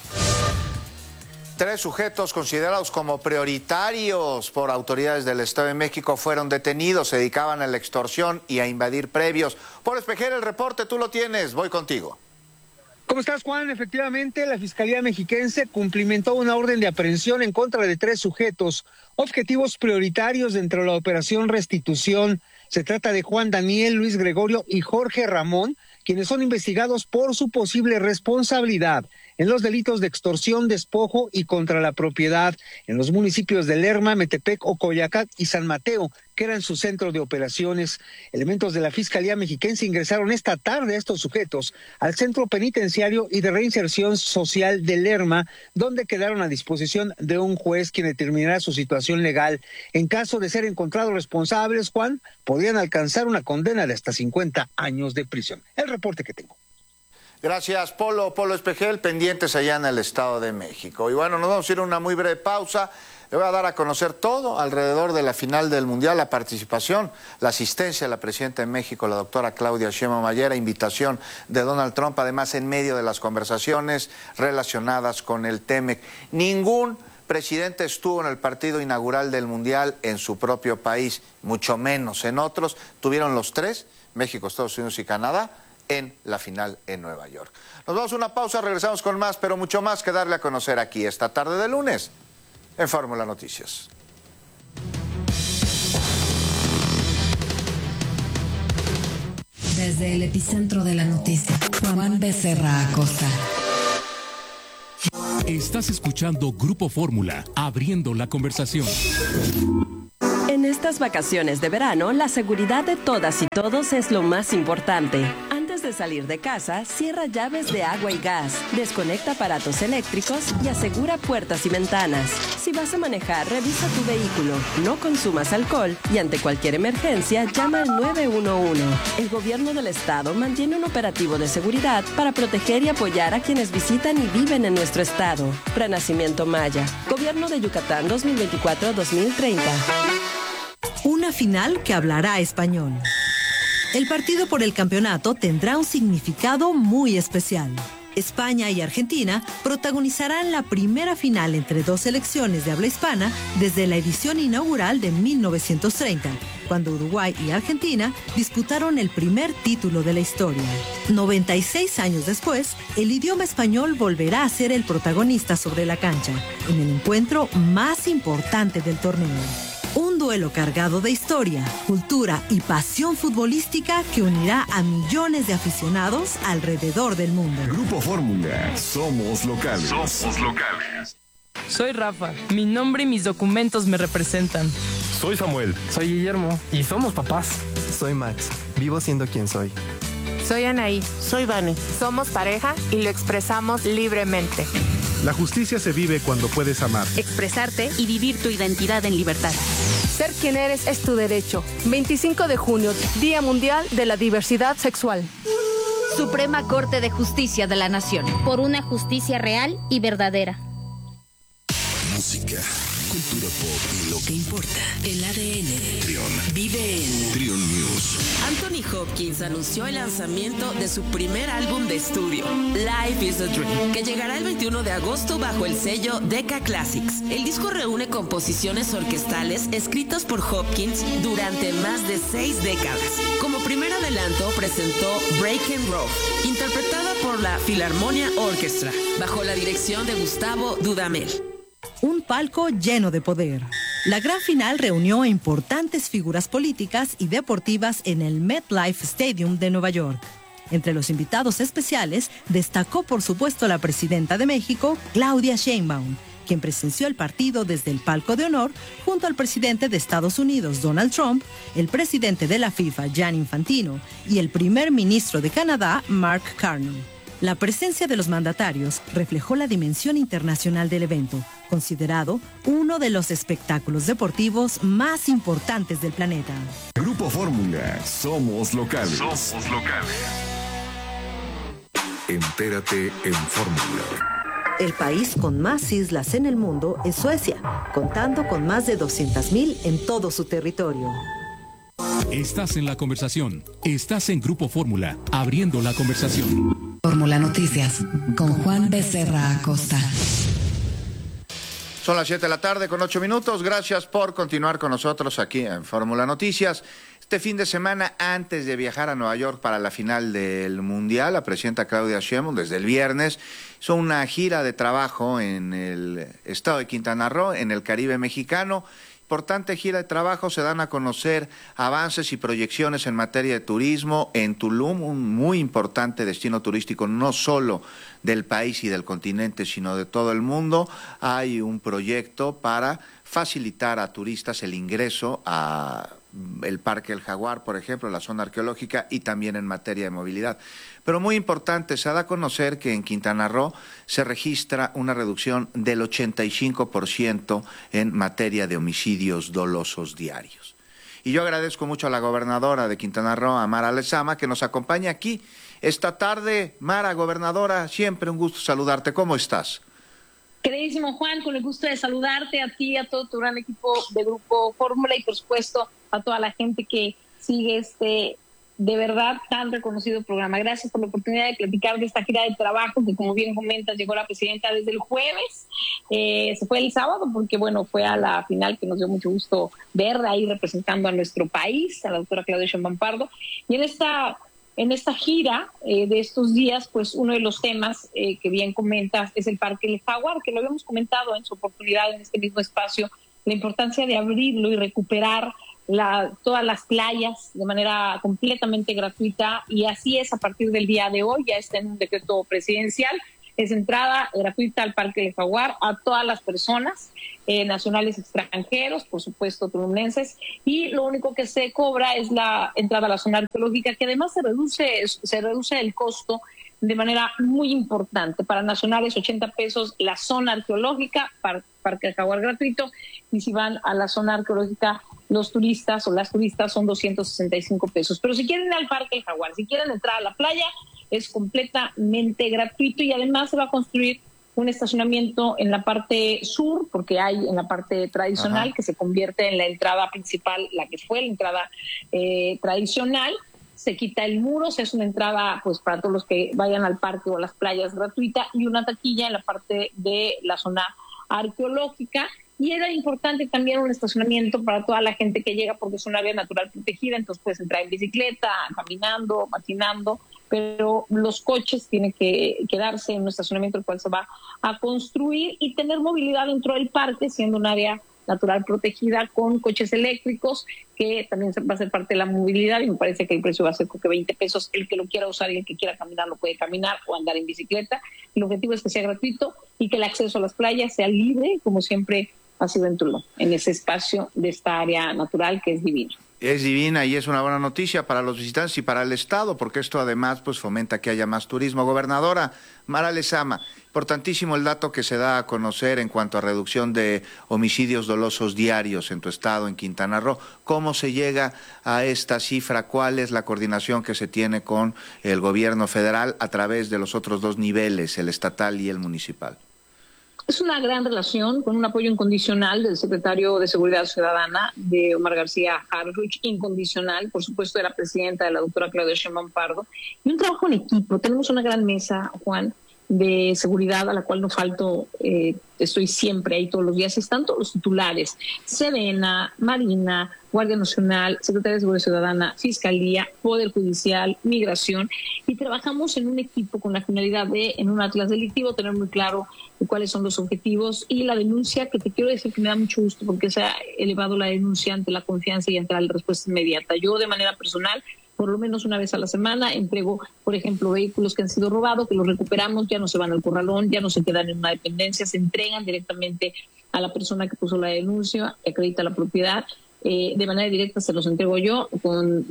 3 sujetos considerados como prioritarios por autoridades del Estado de México fueron detenidos. Se dedicaban a la extorsión y a invadir previos. Paul Espejel, el reporte, tú lo tienes. Voy contigo. ¿Cómo estás, Juan? Efectivamente, la Fiscalía Mexiquense cumplimentó una orden de aprehensión en contra de 3 sujetos, objetivos prioritarios dentro de la operación Restitución. Se trata de Juan Daniel, Luis Gregorio y Jorge Ramón, quienes son investigados por su posible responsabilidad en los delitos de extorsión, despojo y contra la propiedad en los municipios de Lerma, Metepec, Ocoyoacac y San Mateo, que eran su centro de operaciones. Elementos de la Fiscalía Mexiquense ingresaron esta tarde a estos sujetos al Centro Penitenciario y de Reinserción Social de Lerma, donde quedaron a disposición de un juez quien determinará su situación legal. En caso de ser encontrados responsables, Juan, podrían alcanzar una condena de hasta 50 años de prisión. El reporte que tengo. Gracias, Polo Espejel, pendientes allá en el Estado de México. Y bueno, nos vamos a ir a una muy breve pausa. Le voy a dar a conocer todo alrededor de la final del Mundial, la participación, la asistencia de la presidenta de México, la doctora Claudia Sheinbaum ayer, invitación de Donald Trump, además en medio de las conversaciones relacionadas con el TEMEC. Ningún presidente estuvo en el partido inaugural del Mundial en su propio país, mucho menos en otros. Tuvieron los tres, México, Estados Unidos y Canadá, en la final en Nueva York. Nos vamos a una pausa, regresamos con más, pero mucho más que darle a conocer aquí esta tarde de lunes en Fórmula Noticias. Desde el epicentro de la noticia, Juan Becerra Acosta. Estás escuchando Grupo Fórmula, abriendo la conversación. En estas vacaciones de verano, la seguridad de todas y todos es lo más importante. Antes de salir de casa, cierra llaves de agua y gas, desconecta aparatos eléctricos y asegura puertas y ventanas. Si vas a manejar, revisa tu vehículo, no consumas alcohol y ante cualquier emergencia, llama al 911. El gobierno del estado mantiene un operativo de seguridad para proteger y apoyar a quienes visitan y viven en nuestro estado. Renacimiento Maya, Gobierno de Yucatán 2024-2030. Una final que hablará español. El partido por el campeonato tendrá un significado muy especial. España y Argentina protagonizarán la primera final entre dos selecciones de habla hispana desde la edición inaugural de 1930, cuando Uruguay y Argentina disputaron el primer título de la historia. 96 años después, el idioma español volverá a ser el protagonista sobre la cancha, en el encuentro más importante del torneo. Un duelo cargado de historia, cultura y pasión futbolística que unirá a millones de aficionados alrededor del mundo. Grupo Fórmula, somos locales. Somos locales. Soy Rafa, mi nombre y mis documentos me representan. Soy Samuel. Soy Guillermo y somos papás. Soy Max, vivo siendo quien soy. Soy Anaí. Soy Vane. Somos pareja y lo expresamos libremente. La justicia se vive cuando puedes amar, expresarte y vivir tu identidad en libertad. Ser quien eres es tu derecho. 25 de junio, Día Mundial de la Diversidad Sexual. Suprema Corte de Justicia de la Nación. Por una justicia real y verdadera. Música, cultura pop y lo que importa. El ADN. Trión. Vive en Trión News. Anthony Hopkins anunció el lanzamiento de su primer álbum de estudio, Life is a Dream, que llegará el 21 de agosto bajo el sello Decca Classics. El disco reúne composiciones orquestales escritas por Hopkins durante más de 6 décadas. Como primer adelanto presentó Breaking Road, interpretada por la Philharmonia Orchestra, bajo la dirección de Gustavo Dudamel. Un palco lleno de poder. La gran final reunió a importantes figuras políticas y deportivas en el MetLife Stadium de Nueva York. Entre los invitados especiales destacó por supuesto la presidenta de México, Claudia Sheinbaum, quien presenció el partido desde el palco de honor junto al presidente de Estados Unidos, Donald Trump, el presidente de la FIFA, Gianni Infantino, y el primer ministro de Canadá, Mark Carney. La presencia de los mandatarios reflejó la dimensión internacional del evento, considerado uno de los espectáculos deportivos más importantes del planeta. Grupo Fórmula, somos locales. Somos locales. Entérate en Fórmula. El país con más islas en el mundo es Suecia, contando con más de 200,000 en todo su territorio. Estás en la conversación. Estás en Grupo Fórmula, abriendo la conversación. Fórmula Noticias, con Juan Becerra Acosta. Son las 7 de la tarde con 8 minutos. Gracias por continuar con nosotros aquí en Fórmula Noticias. Este fin de semana, antes de viajar a Nueva York para la final del Mundial, la presidenta Claudia Sheinbaum, desde el viernes, hizo una gira de trabajo en el estado de Quintana Roo, en el Caribe mexicano. Importante gira de trabajo, se dan a conocer avances y proyecciones en materia de turismo en Tulum, un muy importante destino turístico no solo del país y del continente, sino de todo el mundo. Hay un proyecto para facilitar a turistas el ingreso a el Parque El Jaguar, por ejemplo, la zona arqueológica, y también en materia de movilidad. Pero muy importante, se da a conocer que en Quintana Roo se registra una reducción del 85% en materia de homicidios dolosos diarios. Y yo agradezco mucho a la gobernadora de Quintana Roo, a Mara Lezama, que nos acompaña aquí esta tarde. Mara, gobernadora, siempre un gusto saludarte. ¿Cómo estás? Queridísimo Juan, con el gusto de saludarte a ti, a todo tu gran equipo de Grupo Fórmula y por supuesto a toda la gente que sigue este de verdad tan reconocido programa. Gracias por la oportunidad de platicar de esta gira de trabajo que, como bien comentas, llegó la presidenta desde el jueves. Se fue el sábado porque, bueno, fue a la final que nos dio mucho gusto verla ahí representando a nuestro país, a la doctora Claudia Sheinbaum Pardo. Y en esta gira de estos días, pues uno de los temas que bien comentas es el Parque El Jaguar, que lo habíamos comentado en su oportunidad en este mismo espacio, la importancia de abrirlo y recuperar todas las playas de manera completamente gratuita, y así es a partir del día de hoy. Ya está en un decreto presidencial, es entrada gratuita al Parque del Jaguar a todas las personas, nacionales, extranjeros, por supuesto tulumnenses, y lo único que se cobra es la entrada a la zona arqueológica, que además se reduce el costo de manera muy importante. Para nacionales 80 pesos la zona arqueológica, Parque del Jaguar gratuito, y si van a la zona arqueológica los turistas o las turistas son 265 pesos. Pero si quieren ir al Parque del Jaguar, si quieren entrar a la playa, es completamente gratuito, y además se va a construir un estacionamiento en la parte sur, porque hay en la parte tradicional, que se convierte en la entrada principal, la que fue la entrada tradicional. Se quita el muro, se hace una entrada pues para todos los que vayan al parque o a las playas gratuita, y una taquilla en la parte de la zona arqueológica. Y era importante también un estacionamiento para toda la gente que llega, porque es un área natural protegida, entonces puedes entrar en bicicleta, caminando, patinando, pero los coches tienen que quedarse en un estacionamiento el cual se va a construir, y tener movilidad dentro del parque, siendo un área natural protegida con coches eléctricos, que también va a ser parte de la movilidad, y me parece que el precio va a ser como que 20 pesos. El que lo quiera usar y el que quiera caminar lo puede caminar o andar en bicicleta. El objetivo es que sea gratuito y que el acceso a las playas sea libre, como siempre ha sido en Tulum, en ese espacio de esta área natural que es divina. Es divina, y es una buena noticia para los visitantes y para el Estado, porque esto además pues fomenta que haya más turismo. Gobernadora Mara Lezama, importantísimo el dato que se da a conocer en cuanto a reducción de homicidios dolosos diarios en tu estado, en Quintana Roo. ¿Cómo se llega a esta cifra? ¿Cuál es la coordinación que se tiene con el gobierno federal a través de los otros dos niveles, el estatal y el municipal? Es una gran relación, con un apoyo incondicional del secretario de Seguridad Ciudadana, de Omar García Harfuch, incondicional, por supuesto, de la presidenta, de la doctora Claudia Sheinbaum Pardo, y un trabajo en equipo. Tenemos una gran mesa, Juan, de seguridad a la cual no falto, estoy siempre ahí todos los días. Están todos los titulares: Sedena, Marina, Guardia Nacional, Secretaría de Seguridad Ciudadana, Fiscalía, Poder Judicial, Migración, y trabajamos en un equipo con la finalidad de, en un atlas delictivo, tener muy claro cuáles son los objetivos y la denuncia, que te quiero decir que me da mucho gusto porque se ha elevado la denuncia ante la confianza y ante la respuesta inmediata. Yo, de manera personal, por lo menos una vez a la semana entrego, por ejemplo, vehículos que han sido robados, que los recuperamos, ya no se van al corralón, ya no se quedan en una dependencia, se entregan directamente a la persona que puso la denuncia, que acredita la propiedad. De manera directa se los entrego yo, con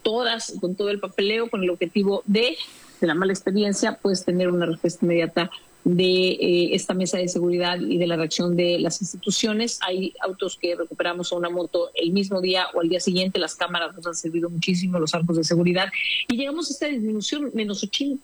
todo el papeleo, con el objetivo de la mala experiencia, pues tener una respuesta inmediata de esta mesa de seguridad y de la reacción de las instituciones. Hay autos que recuperamos a una moto el mismo día o al día siguiente. Las cámaras nos han servido muchísimo, los arcos de seguridad, y llegamos a esta disminución, menos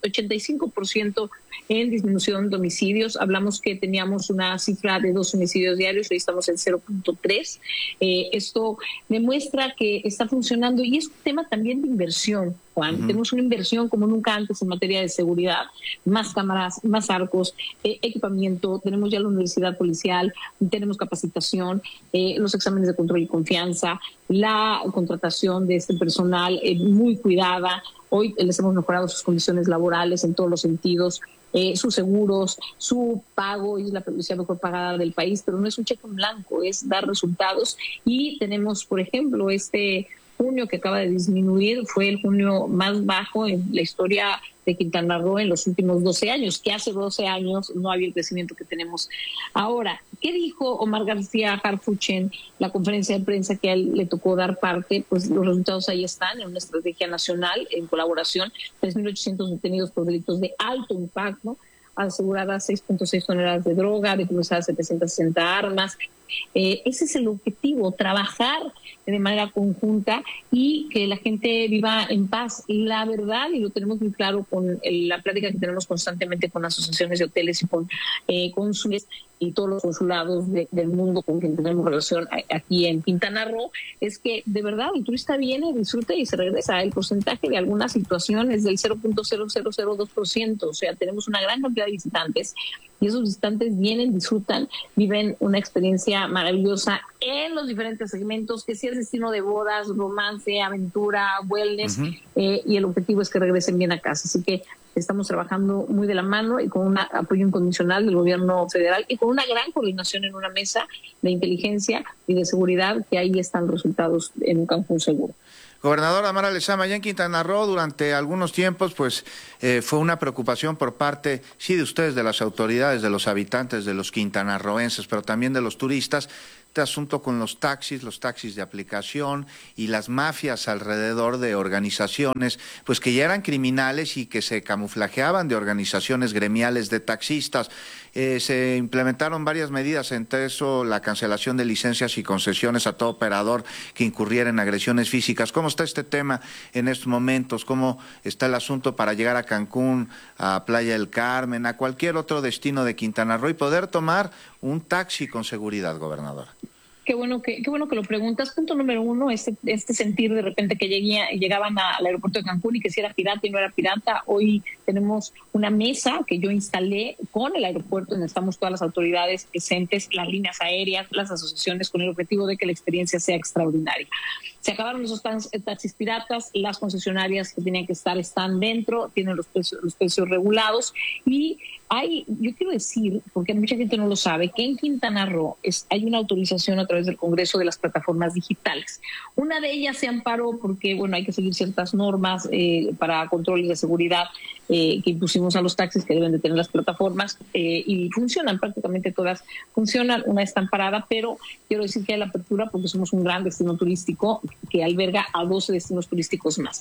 85% en disminución de homicidios. Hablamos que teníamos una cifra de 2 homicidios diarios, hoy estamos en 0.3. Esto demuestra que está funcionando, y es un tema también de inversión, Juan. Tenemos una inversión como nunca antes en materia de seguridad, más cámaras, más arcos, equipamiento, tenemos ya la universidad policial, tenemos capacitación, los exámenes de control y confianza, la contratación de este personal muy cuidada. Hoy les hemos mejorado sus condiciones laborales en todos los sentidos, sus seguros, su pago, es la policía mejor pagada del país, pero no es un cheque en blanco, es dar resultados. Y tenemos, por ejemplo, este junio que acaba de disminuir, fue el junio más bajo en la historia de Quintana Roo en los últimos 12 años, que hace 12 años no había el crecimiento que tenemos ahora. ¿Qué dijo Omar García Harfuch en la conferencia de prensa que a él le tocó dar parte? Pues los resultados ahí están, en una estrategia nacional, en colaboración, 3.800 detenidos por delitos de alto impacto, aseguradas 6.6 toneladas de droga, decomisadas 760 armas, Ese es el objetivo, trabajar de manera conjunta y que la gente viva en paz. La verdad, y lo tenemos muy claro con la plática que tenemos constantemente con asociaciones de hoteles y con cónsules y todos los consulados del mundo con quien tenemos relación aquí en Quintana Roo, es que de verdad el turista viene, disfruta y se regresa. El porcentaje de algunas situaciones del 0.0002%, o sea, tenemos una gran cantidad de visitantes y esos visitantes vienen, disfrutan, viven una experiencia maravillosa en los diferentes segmentos, que si es destino de bodas, romance, aventura, wellness, y el objetivo es que regresen bien a casa. Así que estamos trabajando muy de la mano y con un apoyo incondicional del gobierno federal y con una gran coordinación en una mesa de inteligencia y de seguridad, que ahí están los resultados en un Cancún seguro. Gobernadora Mara Lezama, allá en Quintana Roo durante algunos tiempos pues fue una preocupación por parte, sí, de ustedes, de las autoridades, de los habitantes, de los quintanarroenses, pero también de los turistas, este asunto con los taxis de aplicación y las mafias alrededor de organizaciones pues que ya eran criminales y que se camuflajeaban de organizaciones gremiales de taxistas. Se implementaron varias medidas, entre eso la cancelación de licencias y concesiones a todo operador que incurriera en agresiones físicas. ¿Cómo está este tema en estos momentos? ¿Cómo está el asunto para llegar a Cancún, a Playa del Carmen, a cualquier otro destino de Quintana Roo y poder tomar un taxi con seguridad, gobernadora? Qué bueno que lo preguntas. Punto número uno, este sentir de repente que llegaban al aeropuerto de Cancún y que si era pirata y no era pirata. Hoy tenemos una mesa que yo instalé con el aeropuerto, donde estamos todas las autoridades presentes, las líneas aéreas, las asociaciones, con el objetivo de que la experiencia sea extraordinaria. Se acabaron esos taxis piratas, las concesionarias que tenían que estar están dentro, tienen los precios regulados y yo quiero decir, porque mucha gente no lo sabe, que en Quintana Roo hay una autorización a través del Congreso de las plataformas digitales. Una de ellas se amparó porque, hay que seguir ciertas normas para controles de seguridad que impusimos a los taxis que deben de tener las plataformas y funcionan, prácticamente todas funcionan, una está amparada, pero quiero decir que hay la apertura porque somos un gran destino turístico que alberga a 12 destinos turísticos más.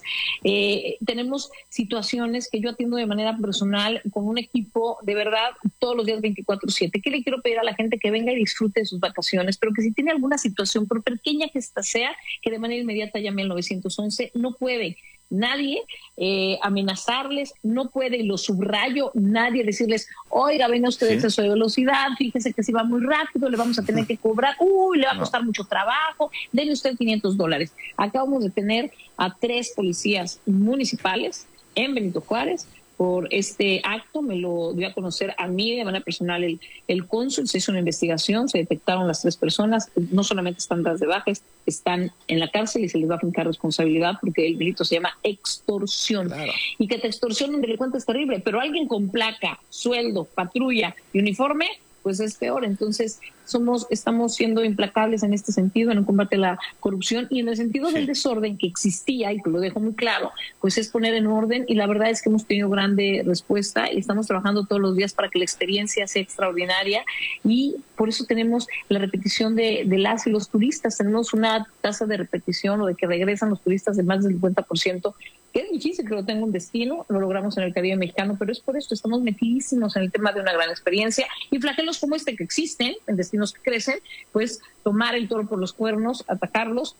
Tenemos situaciones que yo atiendo de manera personal con un equipo de verdad todos los días 24/7. ¿Qué le quiero pedir a la gente? Que venga y disfrute de sus vacaciones, pero que si tiene alguna situación, por pequeña que ésta sea, que de manera inmediata llame al 911. No puede nadie amenazarles, no puede, y lo subrayo, nadie decirles, oiga, venga usted de exceso de velocidad, fíjese que si va muy rápido le vamos a tener que cobrar, le va a costar mucho trabajo, denle usted $500. Acabamos de tener a 3 policías municipales en Benito Juárez por este acto. Me lo dio a conocer a mí de manera personal el cónsul. Se hizo una investigación, se detectaron las 3 personas, no solamente están dadas de baja, están en la cárcel y se les va a fincar responsabilidad porque el delito se llama extorsión. Claro. Y que te extorsiona un delincuente es terrible, pero alguien con placa, sueldo, patrulla y uniforme, pues es peor. Entonces estamos siendo implacables en este sentido, en el combate a la corrupción y en el sentido del desorden que existía, y que lo dejo muy claro, pues es poner en orden, y la verdad es que hemos tenido grande respuesta y estamos trabajando todos los días para que la experiencia sea extraordinaria, y por eso tenemos la repetición de las y los turistas. Tenemos una tasa de repetición o de que regresan los turistas de más del 50%, que es difícil que lo tenga un destino, lo logramos en el Caribe mexicano, pero es por esto, estamos metidísimos en el tema de una gran experiencia, y flagelos como este que existen en destinos que crecen, pues tomar el toro por los cuernos, atacarlos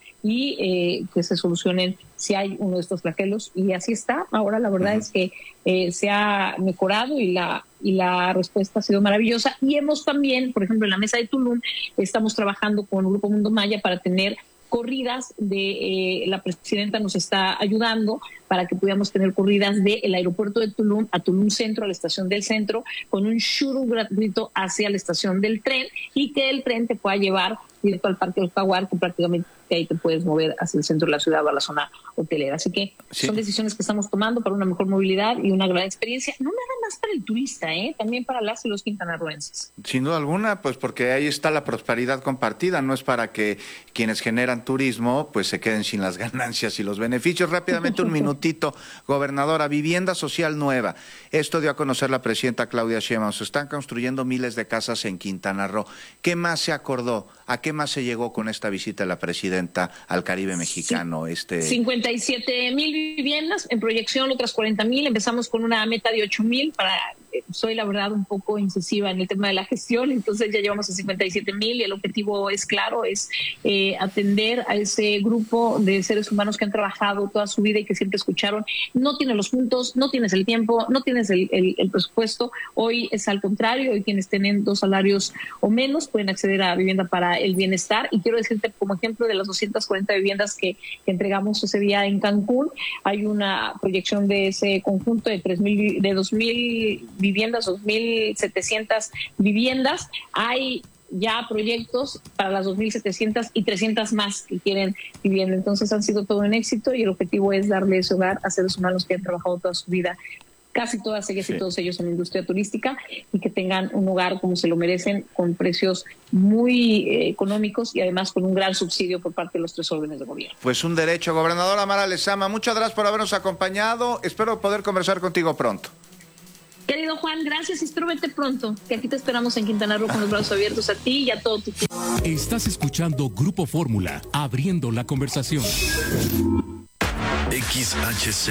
y que se solucionen si hay uno de estos flagelos, y así está. Ahora la verdad es que se ha mejorado y la respuesta ha sido maravillosa, y hemos también, por ejemplo, en la mesa de Tulum, estamos trabajando con Grupo Mundo Maya para tener corridas la presidenta nos está ayudando para que podamos tener corridas del aeropuerto de Tulum a Tulum Centro, a la estación del centro, con un shuttle gratuito hacia la estación del tren, y que el tren te pueda llevar directo al Parque del Jaguar, que prácticamente ahí te puedes mover hacia el centro de la ciudad o a la zona hotelera. Así que son decisiones que estamos tomando para una mejor movilidad y una gran experiencia, no nada más para el turista, también para las y los quintanarroenses. Sin duda alguna, pues porque ahí está la prosperidad compartida, no es para que quienes generan turismo pues se queden sin las ganancias y los beneficios. Rápidamente, un minutito, gobernadora, vivienda social nueva. Esto dio a conocer la presidenta Claudia Sheinbaum. Se están construyendo miles de casas en Quintana Roo. ¿Qué más se acordó? ¿A qué más se llegó con esta visita de la presidenta al Caribe mexicano? 57,000 viviendas en proyección, otras 40,000. Empezamos con una meta de 8,000 para soy la verdad un poco incisiva en el tema de la gestión, entonces ya llevamos a 57,000 y el objetivo es claro, es atender a ese grupo de seres humanos que han trabajado toda su vida y que siempre escucharon. No tienes los puntos, no tienes el tiempo, no tienes el presupuesto. Hoy es al contrario, hoy quienes tienen 2 salarios o menos pueden acceder a vivienda para el bienestar, y quiero decirte como ejemplo de las 240 viviendas que entregamos ese día en Cancún, hay una proyección de ese conjunto de 2,000 viviendas, 2,700 viviendas. Hay ya proyectos para las 2,700 y 300 más que quieren vivienda. Entonces han sido todo un éxito y el objetivo es darle ese hogar a seres humanos que han trabajado toda su vida, casi todas ellas y todos ellos en la industria turística, y que tengan un hogar como se lo merecen, con precios muy económicos y además con un gran subsidio por parte de los 3 órdenes de gobierno. Pues un derecho. Gobernadora Mara Lezama, muchas gracias por habernos acompañado. Espero poder conversar contigo pronto. Querido Juan, gracias y espero verte pronto, que aquí te esperamos en Quintana Roo con los brazos abiertos a ti y a todo tu equipo. Estás escuchando Grupo Fórmula, abriendo la conversación. XHC